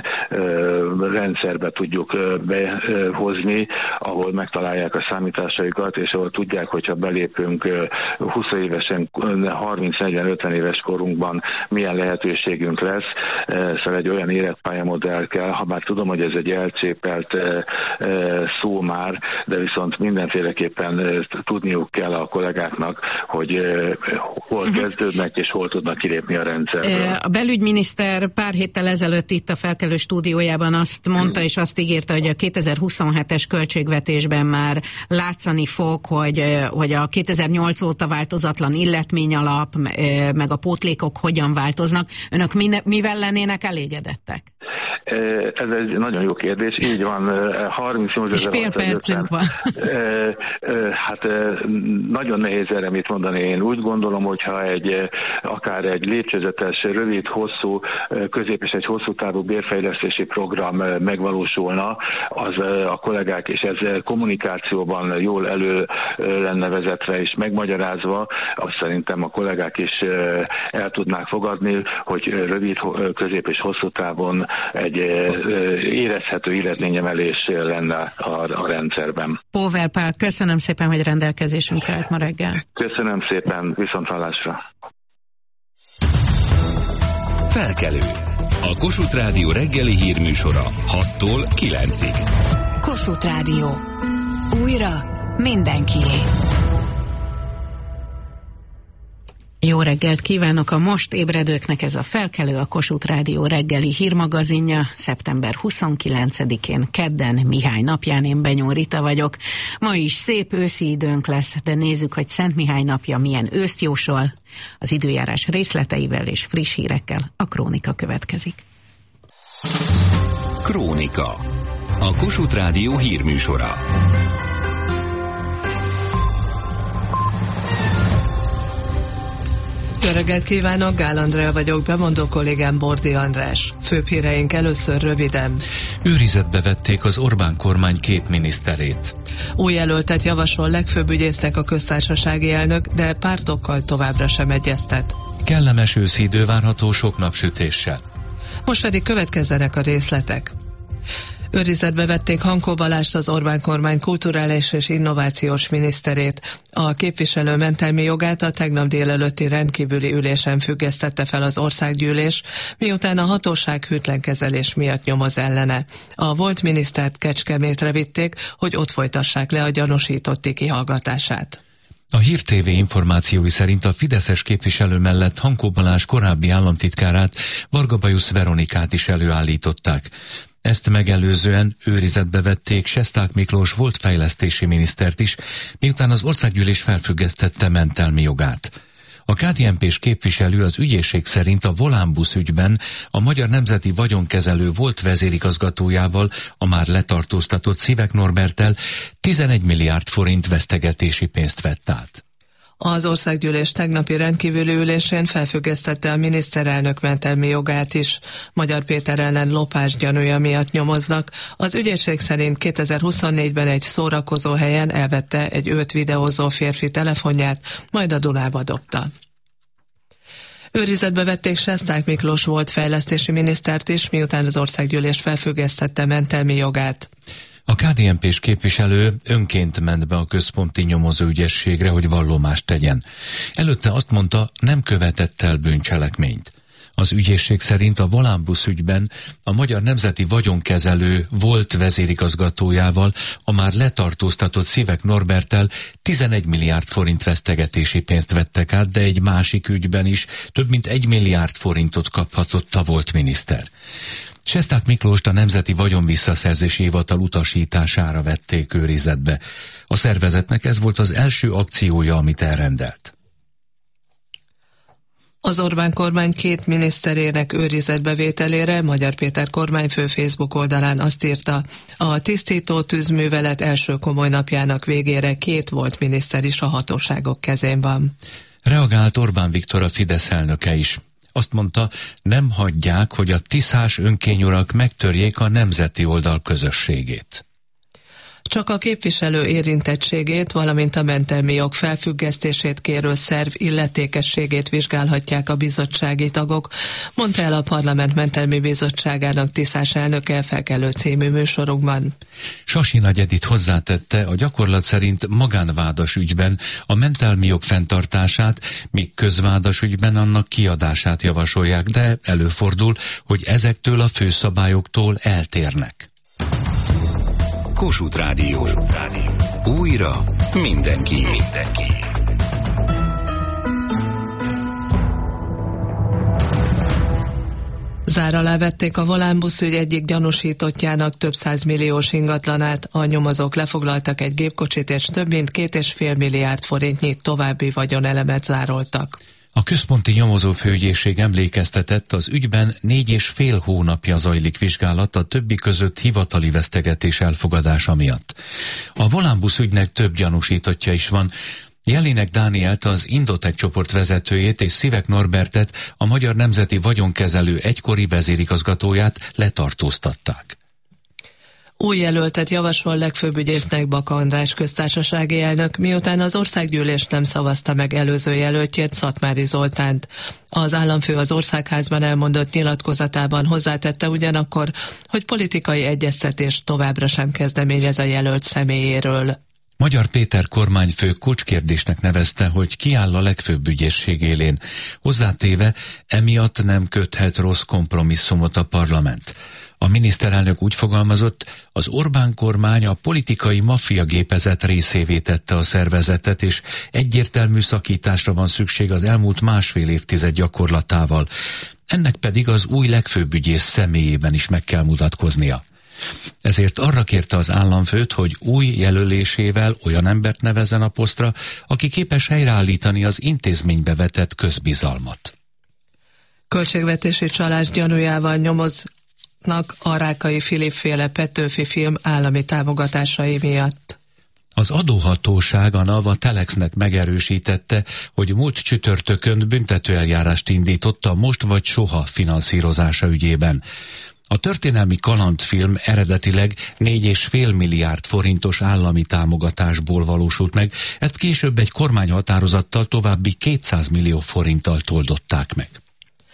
Speaker 7: rendszerbe tudjuk behozni, ahol megtalálják a számításaikat, és ahol tudják, hogyha belépünk húsz évesen, harminc-negyven-ötven éves korunkban milyen lehetőségünk lesz. Szóval egy olyan életpályamodell kell, ha bár tudom, hogy ez egy elcsépelt szó már, de viszont mindenféleképpen tudniuk kell a kollégáknak, hogy hol kezdődnek és hol tudnak kilépni a rendszerből.
Speaker 3: A belügyminiszter pár héttel ezelőtt itt a Felkelő stúdiójában azt mondta, és azt ígérte, hogy a kétezer-huszonhetes költségvetésben már látszani fog, hogy, hogy a kétezer-nyolc óta változatlan illetményalap, meg a pótlékok hogyan változnak. Önök mivel lennének elégedettek?
Speaker 7: Ez egy nagyon jó kérdés, így van, harmincnyolc ezer.
Speaker 3: És fél percünk van.
Speaker 7: Hát nagyon nehéz erre mit mondani. Én úgy gondolom, hogyha egy, akár egy lépcsőzetes, rövid, hosszú, közép és egy hosszú távú bérfejlesztési program megvalósulna, az a kollégák, és ez kommunikációban jól elő lenne vezetve és megmagyarázva, azt szerintem a kollégák is el tudnák fogadni, hogy rövid, közép és hosszú távon egy érezhető életményemelés lenne a, a rendszerben.
Speaker 3: Póver Pál, köszönöm szépen, hogy rendelkezésünkre állt ma reggel.
Speaker 7: Köszönöm szépen, viszonthallásra.
Speaker 5: Felkelő. A Kossuth Rádió reggeli hírműsora hattól kilencig.
Speaker 6: Kossuth Rádió. Újra mindenkié.
Speaker 3: Jó reggelt kívánok a most ébredőknek, ez a Felkelő, a Kossuth Rádió reggeli hírmagazinja, szeptember huszonkilencedikén, kedden, Mihály napján. Én Benyó Rita vagyok. Ma is szép őszi időnk lesz, de nézzük, hogy Szent Mihály napja milyen őszt jósol. Az időjárás részleteivel és friss hírekkel a Krónika következik.
Speaker 5: Krónika. A Kossuth Rádió hírműsora.
Speaker 8: Jó reggelt kívánok, Gál Andrea vagyok, bemondó kollégám Bordi András. Főbb híreink először röviden.
Speaker 9: Őrizetbe vették az Orbán kormány két miniszterét.
Speaker 8: Új jelöltet javasol legfőbb ügyésznek a köztársasági elnök, de pártokkal továbbra sem egyeztet.
Speaker 9: Kellemes őszi idő várható sok napsütéssel.
Speaker 8: Most pedig következzenek a részletek. Őrizetbe vették Hankó Balást, az Orbán kormány kulturális és innovációs miniszterét. A képviselő mentelmi jogát a tegnap délelőtti rendkívüli ülésen függesztette fel az országgyűlés, miután a hatóság hűtlen kezelés miatt nyomoz ellene. A volt minisztert Kecskemétre vitték, hogy ott folytassák le a gyanúsítotti kihallgatását.
Speaker 9: A Hír té vé információi szerint a fideszes képviselő mellett Hankó Balázs korábbi államtitkárát, Varga Bajusz Veronikát is előállították. Ezt megelőzően őrizetbe vették Sesták Miklós volt fejlesztési minisztert is, miután az országgyűlés felfüggesztette mentelmi jogát. A ká dé en pés képviselő az ügyészség szerint a Volánbusz ügyben a Magyar Nemzeti Vagyonkezelő volt vezérigazgatójával, a már letartóztatott Szivek Norberttel tizenegy milliárd forint vesztegetési pénzt vett át.
Speaker 8: Az országgyűlés tegnapi rendkívüli ülésén felfüggesztette a miniszterelnök mentelmi jogát is. Magyar Péter ellen lopás gyanúja miatt nyomoznak. Az ügyészség szerint kétezer-huszonnégyben egy szórakozó helyen elvette egy őt videózó férfi telefonját, majd a Dunába dobta. Őrizetbe vették Sesták Miklós volt fejlesztési minisztert is, miután az országgyűlés felfüggesztette mentelmi jogát.
Speaker 9: A ká dé en pés képviselő önként ment be a központi nyomozóügyészségre, hogy vallomást tegyen. Előtte azt mondta, nem követett el bűncselekményt. Az ügyészség szerint a Volánbusz ügyben a Magyar Nemzeti Vagyonkezelő volt vezérigazgatójával, a már letartóztatott Szivek Norberttel tizenegy milliárd forint vesztegetési pénzt vettek át, de egy másik ügyben is több mint egy milliárd forintot kaphatott a volt miniszter. Sesták Miklóst a Nemzeti Vagyonvisszaszerzési Hivatal utasítására vették őrizetbe. A szervezetnek ez volt az első akciója, amit elrendelt.
Speaker 8: Az Orbán kormány két miniszterének őrizetbevételére Magyar Péter kormányfő Facebook oldalán azt írta, a tisztító tűzművelet első komoly napjának végére két volt miniszter is a hatóságok kezén van.
Speaker 9: Reagált Orbán Viktor, a Fidesz elnöke is. Azt mondta, nem hagyják, hogy a tiszás önkényurak megtörjék a nemzeti oldal közösségét.
Speaker 8: Csak a képviselő érintettségét, valamint a mentelmi jog felfüggesztését kérő szerv illetékességét vizsgálhatják a bizottsági tagok, mondta el a Parlament Mentelmi Bizottságának tiszás elnöke Felkelő című műsorukban.
Speaker 9: Sasi Nagy Edit hozzátette, a gyakorlat szerint magánvádas ügyben a mentelmi jog fenntartását, míg közvádas ügyben annak kiadását javasolják, de előfordul, hogy ezektől a főszabályoktól eltérnek.
Speaker 5: Kossuth Rádió. Újra mindenki. mindenki.
Speaker 8: Zár alá vették a Volánbusz ügy egyik gyanúsítottjának több százmilliós ingatlanát, a nyomozók lefoglaltak egy gépkocsit és több mint két és fél milliárd forintnyi további vagyonelemet zároltak.
Speaker 9: A központi nyomozófőügyészség emlékeztetett, az ügyben négy és fél hónapja zajlik vizsgálat a többi között hivatali vesztegetés elfogadása miatt. A Volánbusz ügynek több gyanúsítottja is van. Jelinek Dánielt, az Indotek csoport vezetőjét és Szivek Norbertet, a Magyar Nemzeti Vagyonkezelő egykori vezérigazgatóját letartóztatták.
Speaker 8: Új jelöltet javasol legfőbb ügyésznek Baka András köztársasági elnök, miután az országgyűlés nem szavazta meg előző jelöltjét, Szatmári Zoltánt. Az államfő az Országházban elmondott nyilatkozatában hozzátette ugyanakkor, hogy politikai egyeztetés továbbra sem kezdeményez a jelölt személyéről.
Speaker 9: Magyar Péter kormányfő kulcskérdésnek nevezte, hogy ki áll a legfőbb ügyészség élén. Hozzátéve, emiatt nem köthet rossz kompromisszumot a parlament. A miniszterelnök úgy fogalmazott, az Orbán kormány a politikai maffia gépezet részévé tette a szervezetet, és egyértelmű szakításra van szükség az elmúlt másfél évtized gyakorlatával. Ennek pedig az új legfőbb ügyész személyében is meg kell mutatkoznia. Ezért arra kérte az államfőt, hogy új jelölésével olyan embert nevezzen a posztra, aki képes helyreállítani az intézménybe vetett közbizalmat.
Speaker 8: Költségvetési csalás gyanújával nyomoznak a Rákai Filip-féle Petőfi film állami támogatásai miatt.
Speaker 9: Az adóhatóság, a NAV, a Telexnek megerősítette, hogy múlt csütörtökön büntetőeljárást indított a Most vagy Soha finanszírozása ügyében. A történelmi kalandfilm eredetileg négy és fél milliárd forintos állami támogatásból valósult meg, ezt később egy kormányhatározattal további kétszáz millió forinttal toldották meg.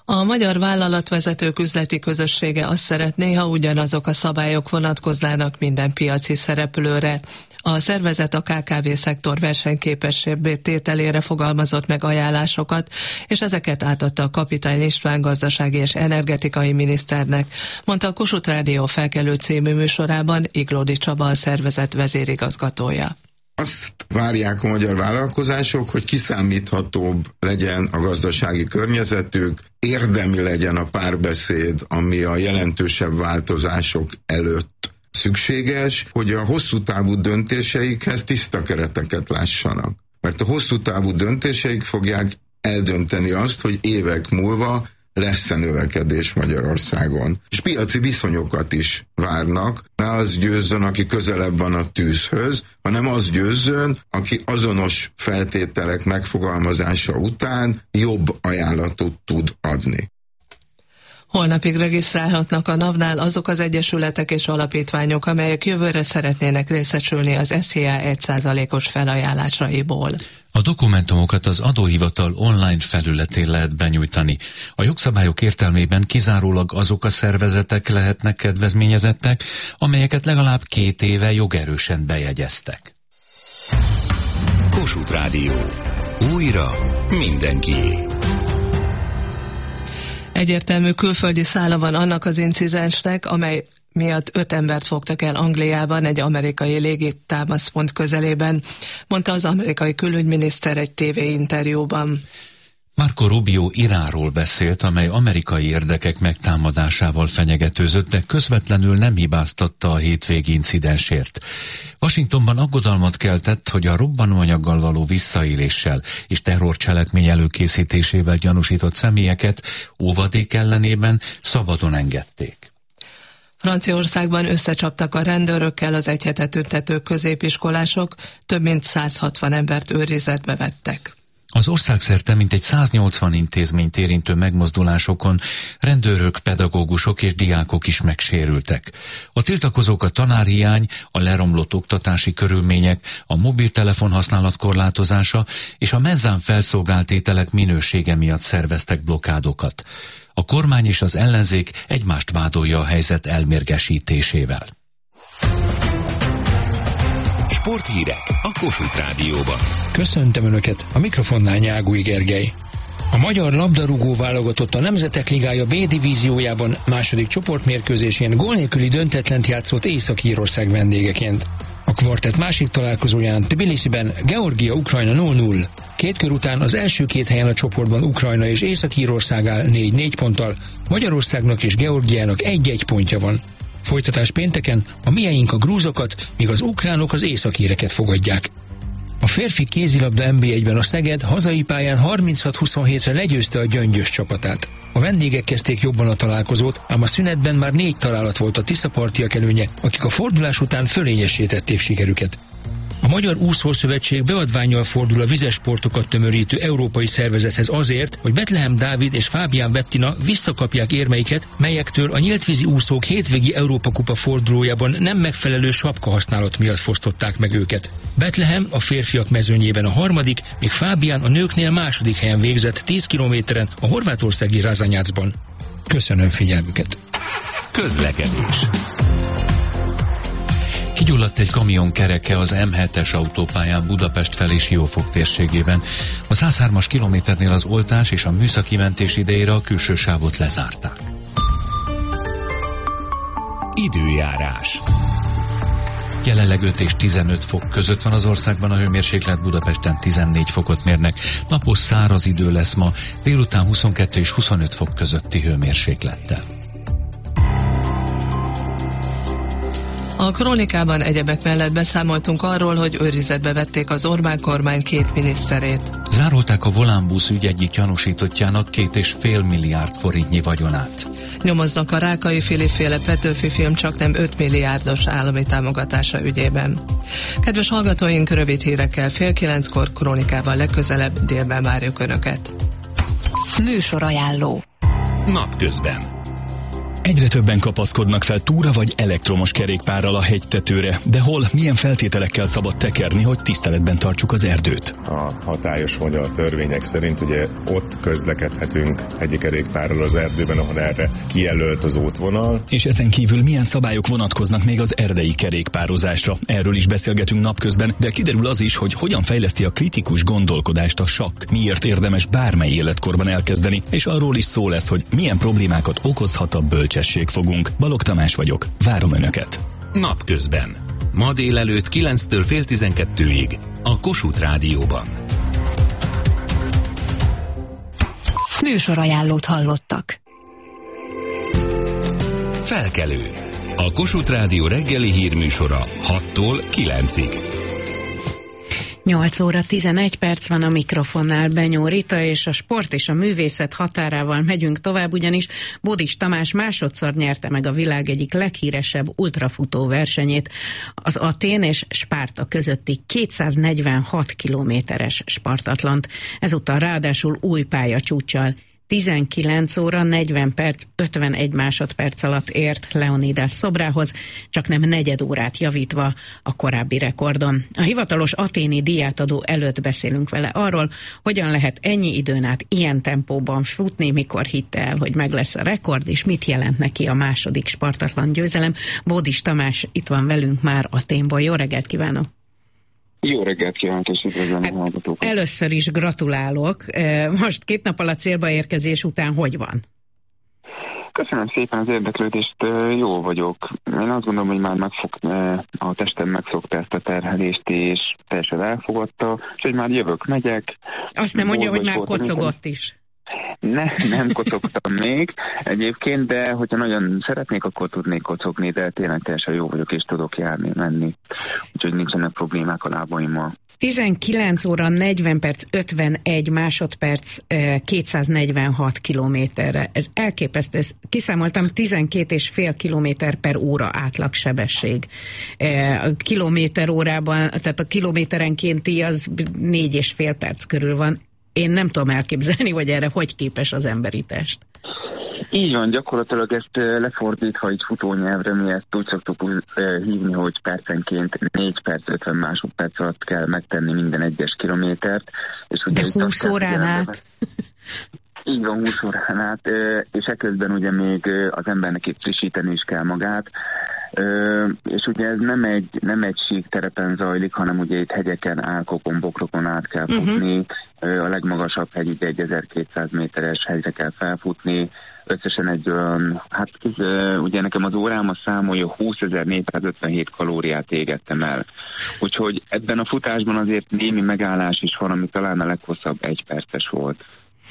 Speaker 8: A magyar vállalatvezetők üzleti közössége azt szeretné, ha ugyanazok a szabályok vonatkoznának minden piaci szereplőre. A szervezet a ká ká vé szektor versenyképessébbé tételére fogalmazott meg ajánlásokat, és ezeket átadta a Kapitány István gazdasági és energetikai miniszternek, mondta a Kossuth Rádió Felkelő című műsorában Iglódi Csaba, a szervezet vezérigazgatója.
Speaker 10: Azt várják a magyar vállalkozások, hogy kiszámíthatóbb legyen a gazdasági környezetük, érdemi legyen a párbeszéd, ami a jelentősebb változások előtt szükséges, hogy a hosszú távú döntéseikhez tiszta kereteket lássanak. Mert a hosszú távú döntéseik fogják eldönteni azt, hogy évek múlva lesz-e növekedés Magyarországon. És piaci viszonyokat is várnak, ne az győzzön, aki közelebb van a tűzhöz, hanem az győzzön, aki azonos feltételek megfogalmazása után jobb ajánlatot tud adni.
Speaker 8: Holnapig regisztrálhatnak a NAV-nál azok az egyesületek és alapítványok, amelyek jövőre szeretnének részesülni az es zé á egy százalékos felajánlásaiból.
Speaker 9: A dokumentumokat az adóhivatal online felületén lehet benyújtani. A jogszabályok értelmében kizárólag azok a szervezetek lehetnek kedvezményezettek, amelyeket legalább két éve jogerősen bejegyeztek.
Speaker 5: Kossuth Rádió. Újra mindenkié.
Speaker 8: Egyértelmű külföldi szála van annak az incidensnek, amely miatt öt embert fogtak el Angliában egy amerikai légitámaszpont közelében, mondta az amerikai külügyminiszter egy tévéinterjúban.
Speaker 9: Marco Rubio Iránról beszélt, amely amerikai érdekek megtámadásával fenyegetőzött, de közvetlenül nem hibáztatta a hétvégi incidensért. Washingtonban aggodalmat keltett, hogy a robbanóanyaggal való visszaéléssel és terrorcselekmény előkészítésével gyanúsított személyeket óvadék ellenében szabadon engedték.
Speaker 8: Franciaországban összecsaptak a rendőrökkel az egy hete tüntető középiskolások, több mint száz hatvan embert őrizetbe vettek.
Speaker 9: Az országszerte mintegy száznyolcvan intézményt érintő megmozdulásokon rendőrök, pedagógusok és diákok is megsérültek. A tiltakozók a tanárhiány, a leromlott oktatási körülmények, a mobiltelefon használat korlátozása és a mezzán felszolgált ételek minősége miatt szerveztek blokkádokat. A kormány és az ellenzék egymást vádolja a helyzet elmérgesítésével.
Speaker 5: Sporthírek a Kossuth Rádióban.
Speaker 11: Köszöntöm Önöket, a mikrofonnál Nyágúj Gergely. A magyar labdarúgó válogatott a Nemzetek Ligája B divíziójában második csoportmérkőzésén gól nélküli döntetlent játszott Észak-Írország vendégeként. A kvartett másik találkozóján Tbilisiben Georgia-Ukrajna nulla nulla. Két kör után az első két helyen a csoportban Ukrajna és Észak-Írország áll négy négy ponttal, Magyarországnak és Georgiának egy-egy pontja van. Folytatás pénteken a mieink a grúzokat, míg az ukránok az északíreket fogadják. A férfi kézilabda en bé egyben a Szeged hazai pályán harminchat huszonhétre legyőzte a Gyöngyös csapatát. A vendégek kezdték jobban a találkozót, ám a szünetben már négy találat volt a tiszapartiak előnye, akik a fordulás után fölényesítették sikerüket. A Magyar Úszószövetség beadvánnyal fordul a vizesportokat tömörítő európai szervezethez azért, hogy Betlehem Dávid és Fábián Bettina visszakapják érmeiket, melyektől a nyíltvízi úszók hétvégi Európa-kupa fordulójában nem megfelelő sapka használat miatt fosztották meg őket. Betlehem a férfiak mezőnyében a harmadik, míg Fábián a nőknél második helyen végzett tíz kilométeren a horvátországi Razanyacban. Köszönöm figyelmüket!
Speaker 5: Közlekedés.
Speaker 9: Kigyulladt egy kamion kereke az em hetes autópályán Budapest felé Siófok térségében. A száz hármas kilométernél az oltás és a műszaki mentés idejére a külső sávot lezárták.
Speaker 5: Időjárás.
Speaker 9: Jelenleg öt és tizenöt fok között van az országban a hőmérséklet, Budapesten tizennégy fokot mérnek. Napos száraz idő lesz ma, délután huszonkettő és huszonöt fok közötti hőmérséklettel.
Speaker 8: A krónikában egyebek mellett beszámoltunk arról, hogy őrizetbe vették az Orbán kormány két miniszterét.
Speaker 9: Zárolták a Volánbusz ügy egyik gyanúsítottjának két és fél milliárd forintnyi vagyonát.
Speaker 8: Nyomoznak a Rákai Filip-féle Petőfi film csaknem öt milliárdos állami támogatása ügyében. Kedves hallgatóink, rövid hírekkel fél kilenckor, krónikában legközelebb délben várjuk Önöket.
Speaker 6: Műsorajánló.
Speaker 5: Napközben.
Speaker 12: Egyre többen kapaszkodnak fel túra vagy elektromos kerékpárral a hegytetőre, de hol, milyen feltételekkel szabad tekerni, hogy tiszteletben tartsuk az erdőt?
Speaker 13: A hatályos magyar törvények szerint ugye ott közlekedhetünk hegyi kerékpárral az erdőben, ahol erre kijelölt az útvonal.
Speaker 12: És ezen kívül milyen szabályok vonatkoznak még az erdei kerékpározásra? Erről is beszélgetünk napközben, de kiderül az is, hogy hogyan fejleszti a kritikus gondolkodást a sakk, miért érdemes bármely életkorban elkezdeni, és arról is szó lesz, hogy milyen problémákat okozhat a bölcsességfogunk. Balogh Tamás vagyok, várom Önöket.
Speaker 5: Napközben. Ma délelőtt kilenctől fél tizenkettőig a Kossuth Rádióban.
Speaker 6: Műsorajánlót hallottak.
Speaker 5: Felkelő. A Kossuth Rádió reggeli hírműsora hattól kilencig.
Speaker 3: nyolc óra tizenegy perc van a mikrofonnál, Benyó Rita, és a sport és a művészet határával megyünk tovább, ugyanis Bódis Tamás másodszor nyerte meg a világ egyik leghíresebb ultrafutó versenyét, az Athén és Spárta közötti kétszáznegyvenhat kilométeres Spartatlant. Ezúttal ráadásul új pályacsúccsal. tizenkilenc óra negyven perc ötvenegy másodperc alatt ért Leonidas szobrához, csak nem negyed órát javítva a korábbi rekordon. A hivatalos athéni díjátadó előtt beszélünk vele arról, hogyan lehet ennyi időn át ilyen tempóban futni, mikor hitte el, hogy meg lesz a rekord, és mit jelent neki a második Spartatlan győzelem. Bódis Tamás itt van velünk már Athénból. Jó reggelt kívánok!
Speaker 14: Jó reggelt kívánok, és üdvözlöm a hallgatókat.
Speaker 3: Először is gratulálok. Most két nap alatt célba érkezés után hogy van?
Speaker 14: Köszönöm szépen az érdeklődést, jó vagyok. Én azt gondolom, hogy már megfog, a testem megszokta ezt a terhelést, és teljesen elfogadta, és hogy már jövök, megyek.
Speaker 3: Azt nem mondja, hogy már kocogott is.
Speaker 14: Ne, nem kocogtam még egyébként, de hogyha nagyon szeretnék, akkor tudnék kocogni, de tényleg teljesen jó vagyok, és tudok járni, menni. Úgyhogy nincsenek problémák a lábaimmal.
Speaker 3: tizenkilenc óra negyven perc ötvenegy másodperc kétszáznegyvenhat kilométerre. Ez elképesztő. Ezt kiszámoltam, tizenkét és fél kilométer per óra átlagsebesség. A kilométer órában, tehát a kilométerenkénti az négy és fél perc körül van. Én nem tudom elképzelni, hogy erre hogy képes az emberi test.
Speaker 14: Így van, gyakorlatilag ezt lefordítva egy futónyelvre, mi ezt úgy szoktuk hívni, hogy percenként négy perc ötven másodperc alatt kell megtenni minden egyes kilométert. És ugye
Speaker 3: de húsz órán át?
Speaker 14: Így van, húsz órán át, és eközben ugye még az embernek itt frissíteni is kell magát. Ö, és ugye ez nem egy, nem egy sík terepen zajlik, hanem ugye itt hegyeken, álkokon, bokrokon át kell futni. Uh-huh. Ö, a legmagasabb hegy ugye egy ezerkétszáz méteres hegyre kell felfutni. Összesen egy olyan, hát ö, ugye nekem az órám a számolja húszezer-négyszázötvenhét kalóriát égettem el. Úgyhogy ebben a futásban azért némi megállás is van, ami talán a leghosszabb egy perces volt.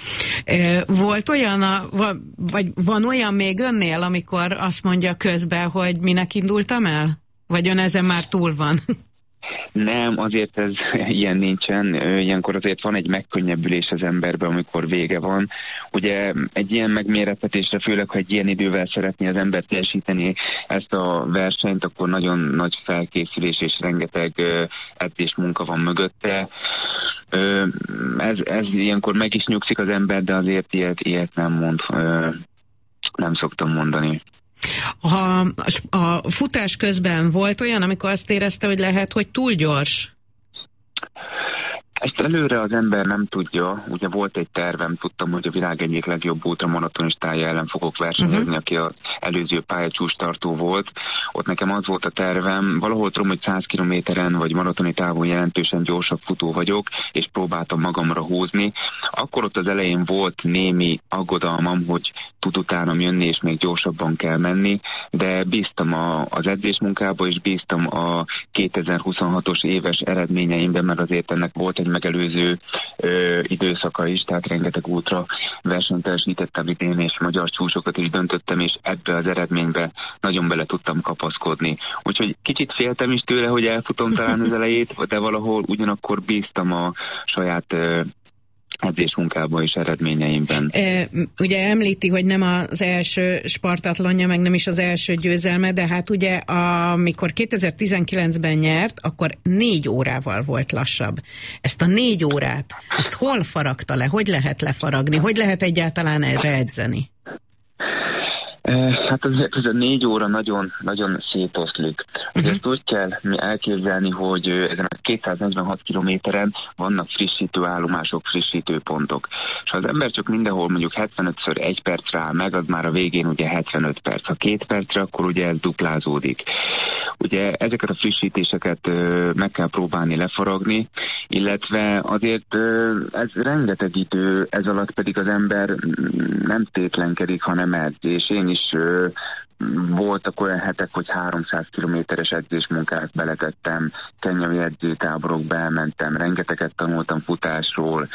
Speaker 3: Volt olyan, a, vagy van olyan még önnél, amikor azt mondja közben, hogy minek indultam el? Vagy ön ezen már túl van?
Speaker 14: Nem, azért ez ilyen nincsen. Ilyenkor azért van egy megkönnyebbülés az emberben, amikor vége van. Ugye egy ilyen megmérettetésre, főleg, ha egy ilyen idővel szeretné az ember teljesíteni ezt a versenyt, akkor nagyon nagy felkészülés és rengeteg edzés munka van mögötte. Ez, ez ilyenkor meg is nyugszik az ember, de azért ilyet, ilyet nem mond, nem szoktam mondani.
Speaker 3: Ha a futás közben volt olyan, amikor azt érezte, hogy lehet, hogy túl gyors?
Speaker 14: Ezt előre az ember nem tudja. Ugye volt egy tervem, tudtam, hogy a világ egyik legjobb ultramaratonistája ellen fogok versenyezni, uh-huh. aki az előző pályacsúcs tartó volt. Ott nekem az volt a tervem, valahol tudom, hogy száz kilométeren vagy maratoni távon jelentősen gyorsabb futó vagyok, és próbáltam magamra húzni. Akkor ott az elején volt némi aggodalmam, hogy tud utánam jönni, és még gyorsabban kell menni, de bíztam a, az edzésmunkába, és bíztam a kétezer-huszonhatos éves eredményeimben, mert azért ennek volt egy megelőző ö, időszaka is, tehát rengeteg ultra versenyt teljesítettem idén, és magyar csúcsokat is döntöttem, és ebbe az eredménybe nagyon bele tudtam kapaszkodni. Úgyhogy kicsit féltem is tőle, hogy elfutom talán az elejét, de valahol ugyanakkor bíztam a saját ö, edzésmunkában és eredményeimben.
Speaker 3: E, ugye említi, hogy nem az első Spartatlonja, meg nem is az első győzelme, de hát ugye amikor kétezer-tizenkilencben nyert, akkor négy órával volt lassabb. Ezt a négy órát, ezt hol faragta le? Hogy lehet lefaragni? Hogy lehet egyáltalán erre edzeni?
Speaker 14: Hát ez, ez a négy óra nagyon, nagyon szétoszlik. Uh-huh. Ugye ezt úgy kell elképzelni, hogy ezen a kétszáznegyvenhat kilométeren vannak frissítő állomások, frissítő pontok. És ha az ember csak mindenhol mondjuk hetvenötször egy percre áll meg, az már a végén ugye hetvenöt perc. Ha két percre, akkor ugye ez duplázódik. Ugye ezeket a frissítéseket ö, meg kell próbálni lefaragni, illetve azért ö, ez rengeteg idő, ez alatt pedig az ember nem tétlenkedik, hanem edz. És én is ö, voltak olyan hetek, hogy háromszáz kilométeres edzésmunkát beletettem, kenyai edzőtáborokba elmentem, rengeteget tanultam futásról.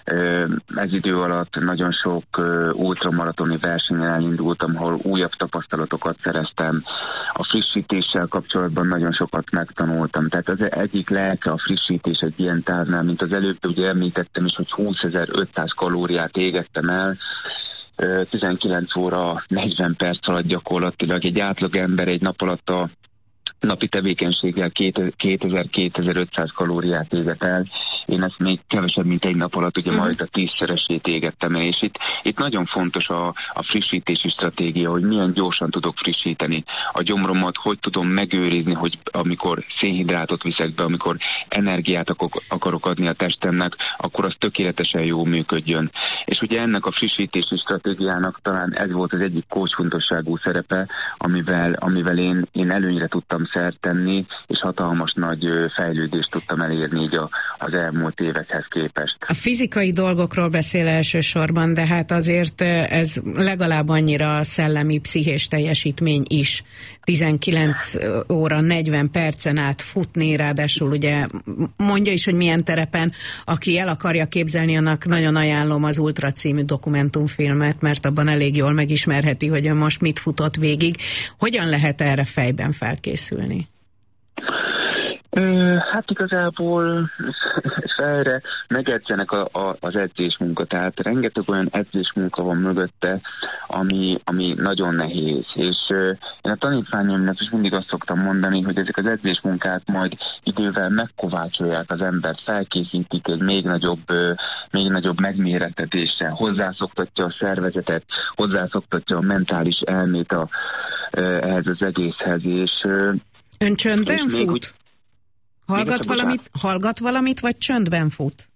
Speaker 14: Ez idő alatt nagyon sok ultramaratoni versenyen elindultam, ahol újabb tapasztalatokat szereztem. A frissítéssel kapcsolatban nagyon sokat megtanultam. Tehát az egyik lelke a frissítés egy ilyen távnál, mint az előbb ugye említettem is, hogy húszezer-ötszáz kalóriát égettem el, tizenkilenc óra negyven perc alatt gyakorlatilag egy átlag ember egy nap alatt a napi tevékenységgel kétezer-kétezer-ötszáz kalóriát éget el. Én ezt még kevesebb, mint egy nap alatt ugye majd a tízszeresét égettem el, és itt, itt nagyon fontos a, a frissítési stratégia, hogy milyen gyorsan tudok frissíteni. A gyomromat hogy tudom megőrizni, hogy amikor szénhidrátot viszek be, amikor energiát akarok adni a testemnek, akkor az tökéletesen jól működjön. És ugye ennek a frissítési stratégiának talán ez volt az egyik kulcsfontosságú szerepe, amivel, amivel én, én előnyre tudtam szert tenni, és hatalmas nagy fejlődést tudtam elérni így a, az elmúlt évekhez képest.
Speaker 3: A fizikai dolgokról beszél elsősorban, de hát azért ez legalább annyira szellemi, pszichés teljesítmény is. tizenkilenc óra negyven percen át futni, ráadásul ugye mondja is, hogy milyen terepen. Aki el akarja képzelni, annak nagyon ajánlom az Ultra című dokumentumfilmet, mert abban elég jól megismerheti, hogy ön most mit futott végig. Hogyan lehet erre fejben felkészülni?
Speaker 14: Hát igazából fejre megedzenek a, a, az edzésmunka, tehát rengeteg olyan edzésmunka van mögötte, ami, ami nagyon nehéz, és uh, én a tanítványaimnak is mindig azt szoktam mondani, hogy ezek az edzésmunkát majd idővel megkovácsolják az embert, felkészítik egy még nagyobb, uh, még nagyobb megmérettetéssel, hozzászoktatja a szervezetet, hozzászoktatja a mentális elmét a, uh, ehhez az egészhez, és uh,
Speaker 3: Ön csöndben
Speaker 14: és
Speaker 3: fut?
Speaker 14: Úgy,
Speaker 3: Hallgat valamit, hallgat valamit, vagy csöndben fut?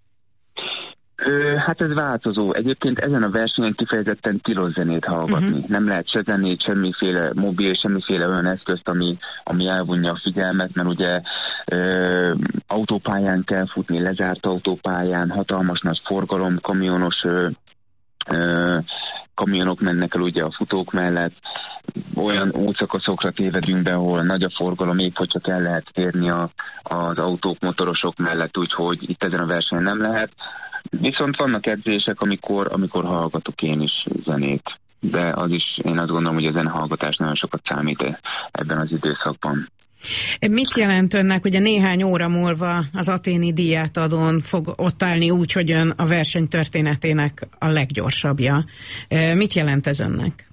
Speaker 14: Ö, hát ez változó. Egyébként ezen a versenyen kifejezetten tilos zenét hallgatni. Uh-huh. Nem lehet se zenét, semmiféle mobil, semmiféle olyan eszközt, ami, ami elvonja a figyelmet, mert ugye ö, autópályán kell futni, lezárt autópályán, hatalmas nagy forgalom, kamionos ö, ö, kamionok mennek el ugye a futók mellett, olyan útszakaszokra tévedünk be, ahol nagy a forgalom, épp hogy csak el lehet férni a, az autók, motorosok mellett, úgyhogy itt ezen a versenyen nem lehet. Viszont vannak edzések, amikor, amikor hallgatok én is zenét, de az is, én azt gondolom, hogy a zenehallgatás nagyon sokat számít ebben az időszakban.
Speaker 3: Mit jelent önnek, ugye néhány óra múlva az athéni díjátadón fog ott állni úgy, hogy ön a verseny történetének a leggyorsabbja. Mit jelent ez önnek?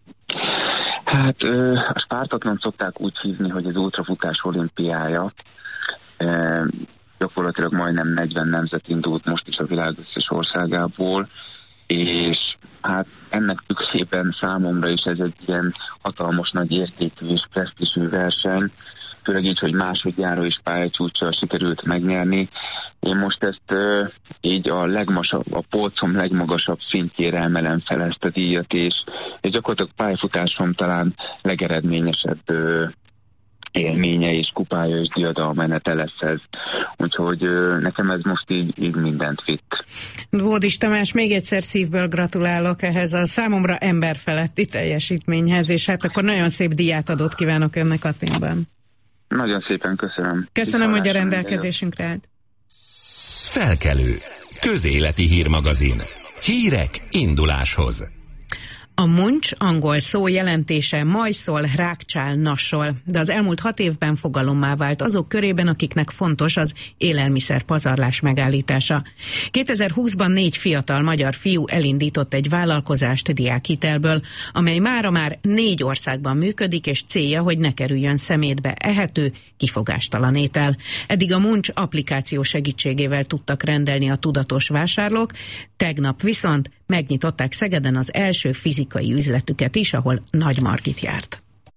Speaker 14: Hát a Spartathlon szokták úgy hívni, hogy az ultrafutás olimpiája. E, gyakorlatilag majdnem negyven nemzet indult most is a világ összes országából, és hát ennek tükrében számomra is ez egy ilyen hatalmas nagy értékű és presztízsű verseny, főleg így, hogy másodjára is pályacsúccsal sikerült megnyerni. Én most ezt uh, így a legmasabb, a polcom legmagasabb szintjére emelem fel ezt a díjat, és, és gyakorlatilag pályafutásom talán legeredményesebb uh, élménye és kupája és diadalmenete lesz ez. Úgyhogy uh, nekem ez most így, így mindent vitt.
Speaker 3: Bódis Tamás, még egyszer szívből gratulálok ehhez a számomra emberfeletti teljesítményhez, és hát akkor nagyon szép díjátadót kívánok önnek Athénban.
Speaker 14: Nagyon szépen köszönöm.
Speaker 3: Köszönöm, hogy a rendelkezésünkre állt.
Speaker 5: Felkelő. Közéleti hírmagazin. Hírek induláshoz.
Speaker 3: A muncs angol szó jelentése majszol, rákcsál, nassol, de az elmúlt hat évben fogalommá vált azok körében, akiknek fontos az élelmiszer pazarlás megállítása. kétezer-húszban négy fiatal magyar fiú elindított egy vállalkozást diákhitelből, amely mára már négy országban működik, és célja, hogy ne kerüljön szemétbe ehető, kifogástalan étel. Eddig a muncs applikáció segítségével tudtak rendelni a tudatos vásárlók, tegnap viszont megnyitották Szegeden az első fizikai üzletüket is, ahol Nagy Margit járt.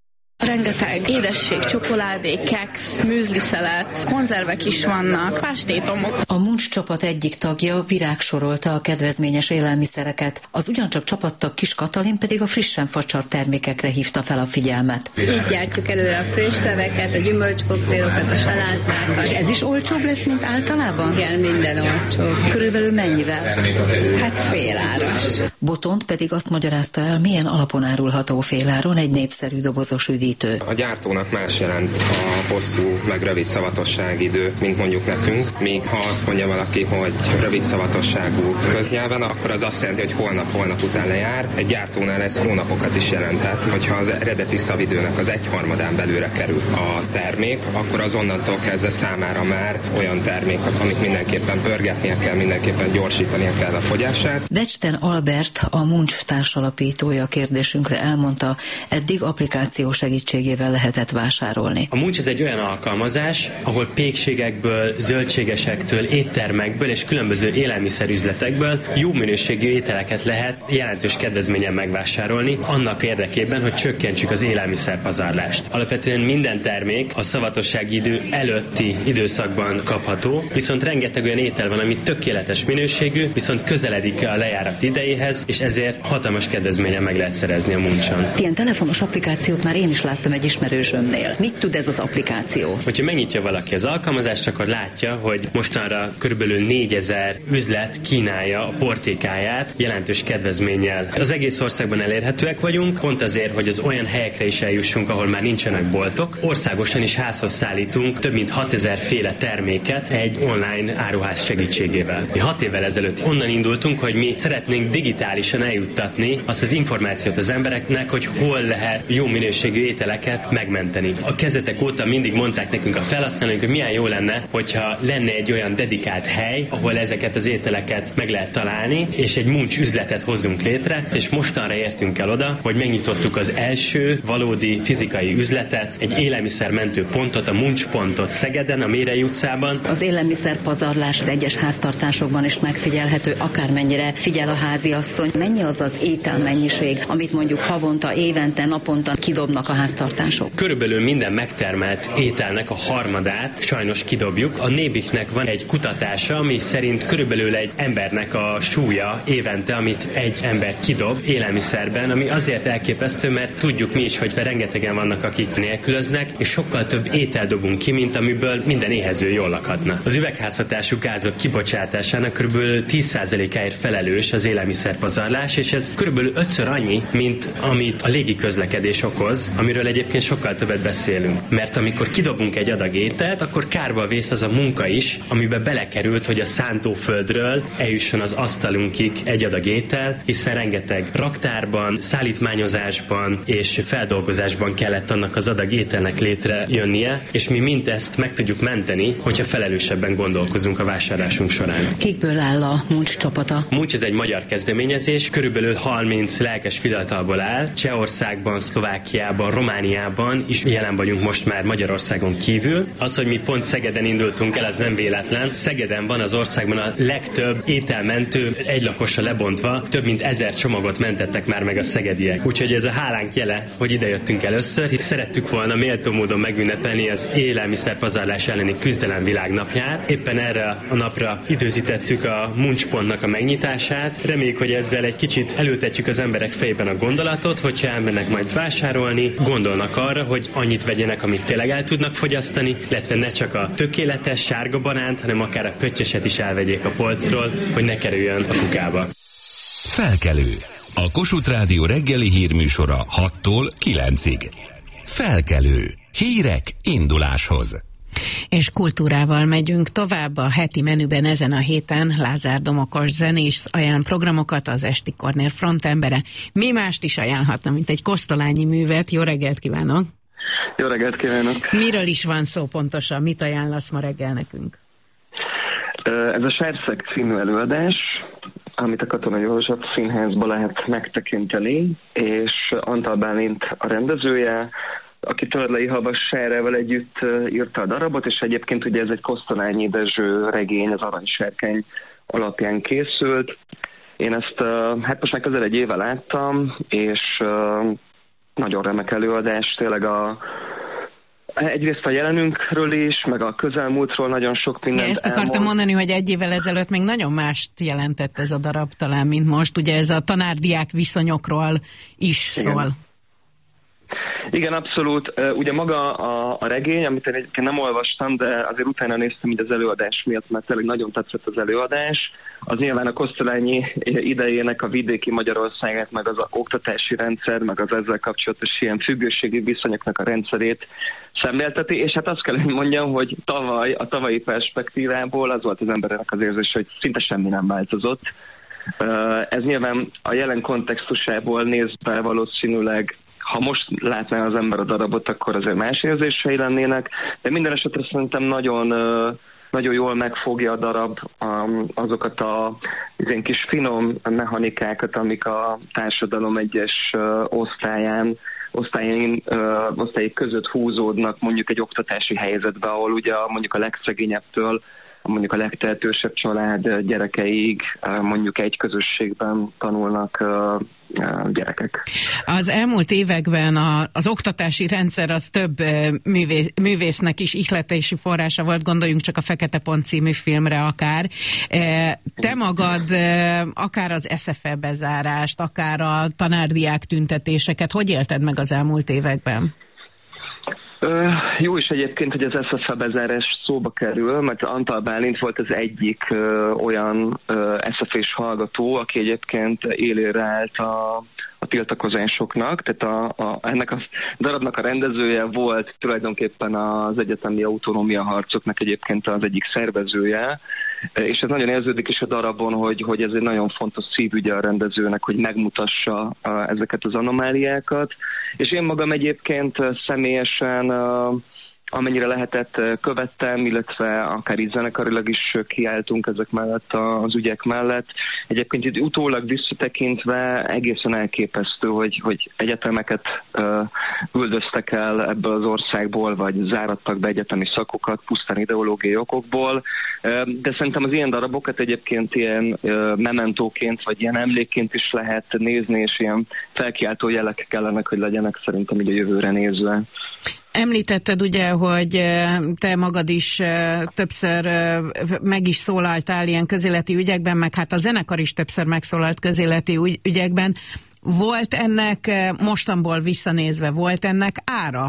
Speaker 15: Rengeteg édesség, csokoládé, keksz, műzliszelet, konzervek is vannak, pástétomok.
Speaker 16: A Muncs csapat egyik tagja Virág sorolta a kedvezményes élelmiszereket. Az ugyancsak csapattag Kis Katalin pedig a frissen facsart termékekre hívta fel a figyelmet.
Speaker 17: Így gyártjuk előre a friss leveket, a gyümölcskoktélokat, a salátákat.
Speaker 16: Ez is olcsóbb lesz, mint általában?
Speaker 17: Igen, minden olcsóbb.
Speaker 16: Körülbelül mennyivel?
Speaker 17: Hát féláras.
Speaker 16: Botont pedig azt magyarázta el, milyen alapon árulható féláron egy népszerű dobozos üdítő.
Speaker 18: A gyártónak más jelent a hosszú, meg rövid szavatosságidő, mint mondjuk nekünk. Míg ha azt mondja valaki, hogy rövid szavatosságú köznyelven, akkor az azt jelenti, hogy holnap-holnap után lejár. Egy gyártónál ez hónapokat is jelenthet. Hogyha az eredeti szavidőnek az egyharmadán belőle kerül a termék, akkor az onnantól kezdve számára már olyan termék, amit mindenképpen pörgetnie kell, mindenképpen gyorsítania kell a fogyását.
Speaker 16: Decsten Albert, a Muncs társalapítója a kérdésünkre elmondta, eddig applikáció segítségével lehetett vásárolni.
Speaker 19: A Muncs ez egy olyan alkalmazás, ahol pékségekből, zöldségesektől, éttermekből és különböző élelmiszerüzletekből jó minőségű ételeket lehet jelentős kedvezményen megvásárolni, annak érdekében, hogy csökkentsük az élelmiszerpazarlást. Alapvetően minden termék a szavatossági idő előtti időszakban kapható, viszont rengeteg olyan étel van, ami tökéletes minőségű, viszont közeledik a lejárat idejéhez, és ezért hatalmas kedvezményen meg lehet szerezni a Muncson.
Speaker 16: Ilyen telefonos applikációt már én is láttam egy ismerősömnél. Mit tud ez az applikáció?
Speaker 19: Hogyha megnyitja valaki az alkalmazást, akkor látja, hogy mostanra körülbelül négyezer üzlet kínálja a portékáját jelentős kedvezménnyel. Az egész országban elérhetőek vagyunk, pont azért, hogy az olyan helyekre is eljussunk, ahol már nincsenek boltok. Országosan is házhoz szállítunk több mint hatezer féle terméket egy online áruház segítségével. Mi hat évvel ezelőtt onnan indultunk, hogy mi szeretnénk digitálisan eljuttatni azt az információt az embereknek, hogy hol lehet jó minőségű ételeket megmenteni. A kezdetek óta mindig mondták nekünk a felhasználóink, hogy milyen jó lenne, hogyha lenne egy olyan dedikált hely, ahol ezeket az ételeket meg lehet találni, és egy Muncs üzletet hozzunk létre, és mostanra értünk el oda, hogy megnyitottuk az első valódi fizikai üzletet, egy élelmiszermentő pontot, a Muncs pontot Szegeden, a Mérei utcában.
Speaker 16: Az élelmiszerpazarlás az egyes háztartásokban is megfigyelhető, akármennyire figyel a háziasszony. Mennyi az az ételmennyiség, amit mondjuk havonta, évente, naponta kidobnak a háztartások?
Speaker 19: Körülbelül minden megtermelt ételnek a harmadát sajnos kidobjuk. A Nébiknek van egy kutatása, ami szerint körülbelül egy embernek a súlya évente, amit egy ember kidob élelmiszerben, ami azért elképesztő, mert tudjuk mi is, hogy rengetegen vannak, akik nélkülöznek, és sokkal több étel dobunk ki, mint amiből minden éhező jól lakhatna. Az üvegházhatású gázok kibocsátásának körülbelül tíz százalékáért felelős az élelmiszerpazarlás, és ez körülbelül ötször annyi, mint amit a légi közlekedés okoz, amiről egyébként sokkal többet beszélünk. Mert amikor kidobunk egy adag ételt, akkor kárba vész az a munka is, amiben belekerült, hogy a szántóföldről eljusson az asztalunkig egy adag étel, hiszen rengeteg raktárban, szállítmányozásban és feldolgozásban kellett annak az adag ételnek létrejönnie, és mi mindezt meg tudjuk menteni, hogyha felelősebben gondolkozunk a vásárlásunk során.
Speaker 16: Kikből áll a Muncs csapata?
Speaker 19: Muncs ez egy magyar kezdeményezés, körülbelül harminc lelkes fiatalból áll. Csehországban, Szlovákiában, Romániában is jelen vagyunk most már Magyarországon kívül. Az, hogy mi pont Szegeden indultunk el, az nem véletlen. Szegeden van az országban a legtöbb ételmentő, egy lakosra lebontva, több mint ezer csomagot mentettek már meg a szegediek. Úgyhogy ez a hálánk jele, hogy ide jöttünk először, hisz szerettük volna méltó módon megünnepelni az élelmiszerpazarlás elleni küzdelem világnapját. Éppen erre a napra időzítettük a Muncs pontnak a megnyitását. Reméljük, hogy ezzel egy kicsit előtetjük az emberek fejében a gondolatot, hogyha elmennek majd vásárolni, gondolnak arra, hogy annyit vegyenek, amit tényleg el tudnak fogyasztani, illetve ne csak a tökéletes sárga banánt, hanem akár a pöttyeset is elvegyék a polcról, hogy ne kerüljön a kukába.
Speaker 5: Felkelő. A Kossuth Rádió reggeli hírműsora hattól kilencig. Felkelő. Hírek induláshoz.
Speaker 3: És kultúrával megyünk tovább. A heti menüben ezen a héten Lázár Domokos zenész ajánl programokat, az Esti Kornél frontembere. Mi mást is ajánlhatna, mint egy kosztolányi művet. Jó reggelt kívánok!
Speaker 20: Jó reggelt kívánok!
Speaker 3: Miről is van szó pontosan? Mit ajánlasz ma reggel nekünk?
Speaker 20: Ez a Serszeg című előadás, amit a Katona József Színházban lehet megtekinteni, és Antal Bálint a rendezője, aki Törlei Havas Sárával együtt írta a darabot, és egyébként ugye ez egy Kosztolányi Dezső regény, az Aranyserkény alapján készült. Én ezt hát most már közel egy éve láttam, és nagyon remek előadás, tényleg a egyrészt a jelenünkről is, meg a közelmúltról nagyon sok mindent
Speaker 3: Ezt akartam
Speaker 20: elmond.
Speaker 3: mondani, hogy egy évvel ezelőtt még nagyon mást jelentett ez a darab talán, mint most. Ugye ez a tanár-diák viszonyokról is
Speaker 20: Igen.
Speaker 3: szól.
Speaker 20: Igen, abszolút. Ugye maga a, a regény, amit én egyébként nem olvastam, de azért utána néztem így az előadás miatt, mert tényleg nagyon tetszett az előadás. Az nyilván a Kosztolányi idejének a vidéki Magyarországát, meg az oktatási rendszer, meg az ezzel kapcsolatos ilyen függőségi viszonyoknak a rendszerét szemlélteti, és hát azt kell, hogy mondjam, hogy tavaly, a tavalyi perspektívából az volt az embernek az érzés, hogy szinte semmi nem változott. Ez nyilván a jelen kontextusából nézve valószínűleg, ha most látná az ember a darabot, akkor azért más érzései lennének, de minden esetre szerintem nagyon, nagyon jól megfogja a darab azokat a ilyen kis finom mechanikákat, amik a társadalom egyes osztályán, osztályain, osztályok között húzódnak mondjuk egy oktatási helyzetbe, ahol ugye mondjuk a legszegényebbtől mondjuk a legtehetősebb család gyerekeig mondjuk egy közösségben tanulnak gyerekek.
Speaker 3: Az elmúlt években a, az oktatási rendszer az több művész, művésznek is ihletési forrása volt, gondoljunk csak a Fekete Pont című filmre akár. Te magad akár az es ef e bezárást, akár a tanárdiák tüntetéseket, hogy élted meg az elmúlt években?
Speaker 20: Ö, jó is egyébként, hogy az es ef e bezárás szóba kerül, mert Antal Bálint volt az egyik ö, olyan ö, es ef es hallgató, aki egyébként élére állt a, a tiltakozásoknak, tehát a, a, ennek a darabnak a rendezője volt tulajdonképpen az egyetemi autonómia harcoknak egyébként az egyik szervezője, és ez nagyon érződik is a darabon, hogy, hogy ez egy nagyon fontos szívügye a rendezőnek, hogy megmutassa a, ezeket az anomáliákat. És én magam egyébként személyesen, amennyire lehetett, követtem, illetve akár így zenekarilag is kiálltunk ezek mellett az ügyek mellett. Egyébként itt utólag visszatekintve egészen elképesztő, hogy, hogy egyetemeket üldöztek el ebből az országból, vagy zárattak be egyetemi szakokat pusztán ideológiai okokból. De szerintem az ilyen darabokat egyébként ilyen mementóként, vagy ilyen emlékként is lehet nézni, és ilyen felkiáltó jelek kellene, hogy legyenek szerintem így a jövőre nézve.
Speaker 3: Említetted ugye, hogy te magad is többször meg is szólaltál ilyen közéleti ügyekben, meg hát a zenekar is többször megszólalt közéleti ügyekben. Volt ennek, mostanból visszanézve, volt ennek ára?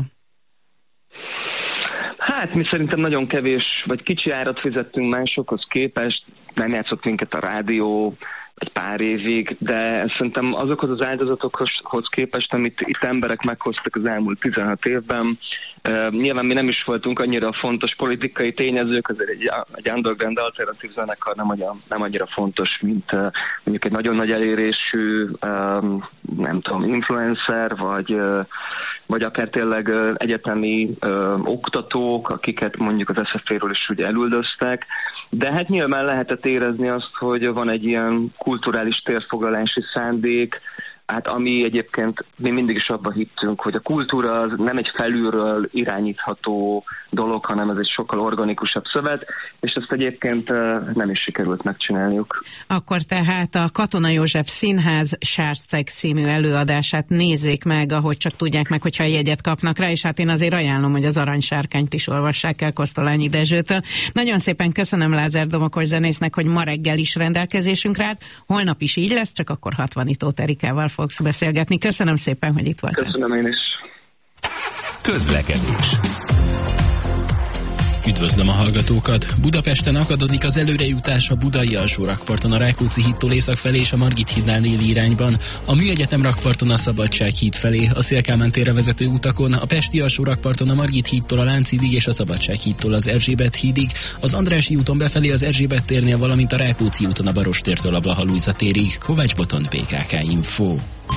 Speaker 20: Hát mi szerintem nagyon kevés, vagy kicsi árat fizettünk másokhoz képest, nem játszott minket a rádió egy pár évig, de szerintem azokhoz az áldozatokhoz képest, amit itt emberek meghoztak az elmúlt tizenhat évben, uh, nyilván mi nem is voltunk annyira fontos politikai tényezők, azért egy, egy underground alternatív zenekar nem, olyan, nem annyira fontos, mint uh, mondjuk egy nagyon nagy elérésű, um, nem tudom, influencer, vagy, uh, vagy akár tényleg uh, egyetemi uh, oktatók, akiket mondjuk az es ef é-ről is ugye elüldöztek, de hát nyilván lehetett érezni azt, hogy van egy ilyen kulturális térfoglalási szándék, hát ami egyébként mi mindig is abban hittünk, hogy a kultúra az nem egy felülről irányítható dolog, hanem ez egy sokkal organikusabb szövet, és ezt egyébként nem is sikerült megcsinálniuk.
Speaker 3: Akkor tehát a Katona József Színház Sárceg című előadását nézzék meg, ahogy csak tudják meg, hogyha jegyet kapnak rá, és hát én azért ajánlom, hogy az Aranysárkányt is olvassák el Kosztolányi Dezsőtől. Nagyon szépen köszönöm Lázár Domokos zenésznek, hogy ma reggel is rendelkezésünkre állt. Holnap is így lesz, csak akkor Hatvani Tóth Erikával fogsz beszélgetni. Köszönöm szépen, hogy itt voltál.
Speaker 20: Köszönöm én is.
Speaker 5: Közlekedés.
Speaker 21: Üdvözlöm a hallgatókat! Budapesten akadozik az előrejutás a Budai alsó rakparton a Rákóczi hídtól észak felé és a Margit hídnál déli irányban, a Műegyetem rakparton a Szabadság híd felé, a Széll-Kálmán térre vezető utakon, a Pesti alsó rakparton a Margit hídtól a Lánchídig és a Szabadság hídtól az Erzsébet hídig, az Andrássy úton befelé az Erzsébet térnél, valamint a Rákóczi úton a Barostértől a Blaha Lujza térig. Kovács Botond, bé ká ká Info.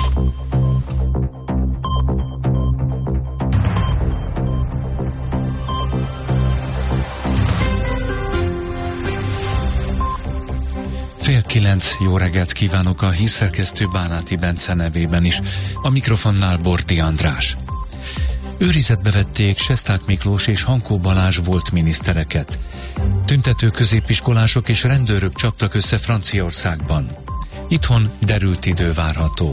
Speaker 9: Fél kilenc, jó reggelt kívánok a hírszerkesztő Bánáti Bence nevében is. A mikrofonnál Borti András. Őrizetbe vették Sesták Miklós és Hankó Balázs volt minisztereket. Tüntető középiskolások és rendőrök csaptak össze Franciaországban. Itthon derült idő várható.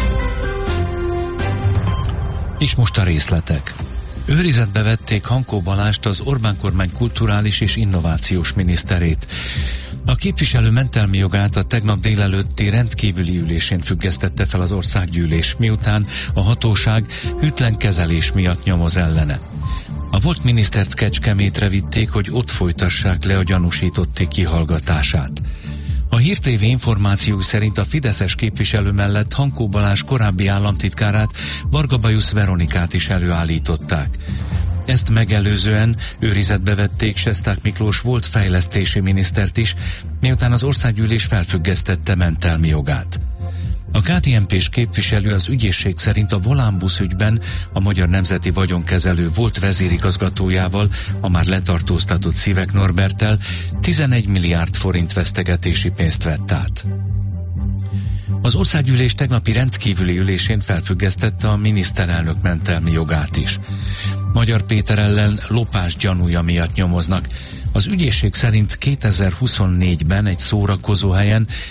Speaker 9: És most a részletek. Őrizetbe vették Hankó Balást, az Orbán kormány kulturális és innovációs miniszterét. A képviselő mentelmi jogát a tegnap délelőtti rendkívüli ülésén függesztette fel az országgyűlés, miután a hatóság hűtlen kezelés miatt nyomoz ellene. A volt minisztert Kecskemétre vitték, hogy ott folytassák le a gyanúsítotték kihallgatását. A Hír té vé információi szerint a fideszes képviselő mellett Hankó Balázs korábbi államtitkárát, Varga Bajusz Veronikát is előállították. Ezt megelőzően őrizetbe vették Sesták Miklós volt fejlesztési minisztert is, miután az országgyűlés felfüggesztette mentelmi jogát. A ká té en pés képviselő az ügyészség szerint a Volánbusz ügyben a Magyar Nemzeti Vagyonkezelő volt vezérigazgatójával, a már letartóztatott Szívek Norberttel tizenegy milliárd forint vesztegetési pénzt vett át. Az országgyűlés tegnapi rendkívüli ülésén felfüggesztette a miniszterelnök mentelmi jogát is. Magyar Péter ellen lopás gyanúja miatt nyomoznak. Az ügyészség szerint kétezer-huszonnégyben egy szórakozóhelyen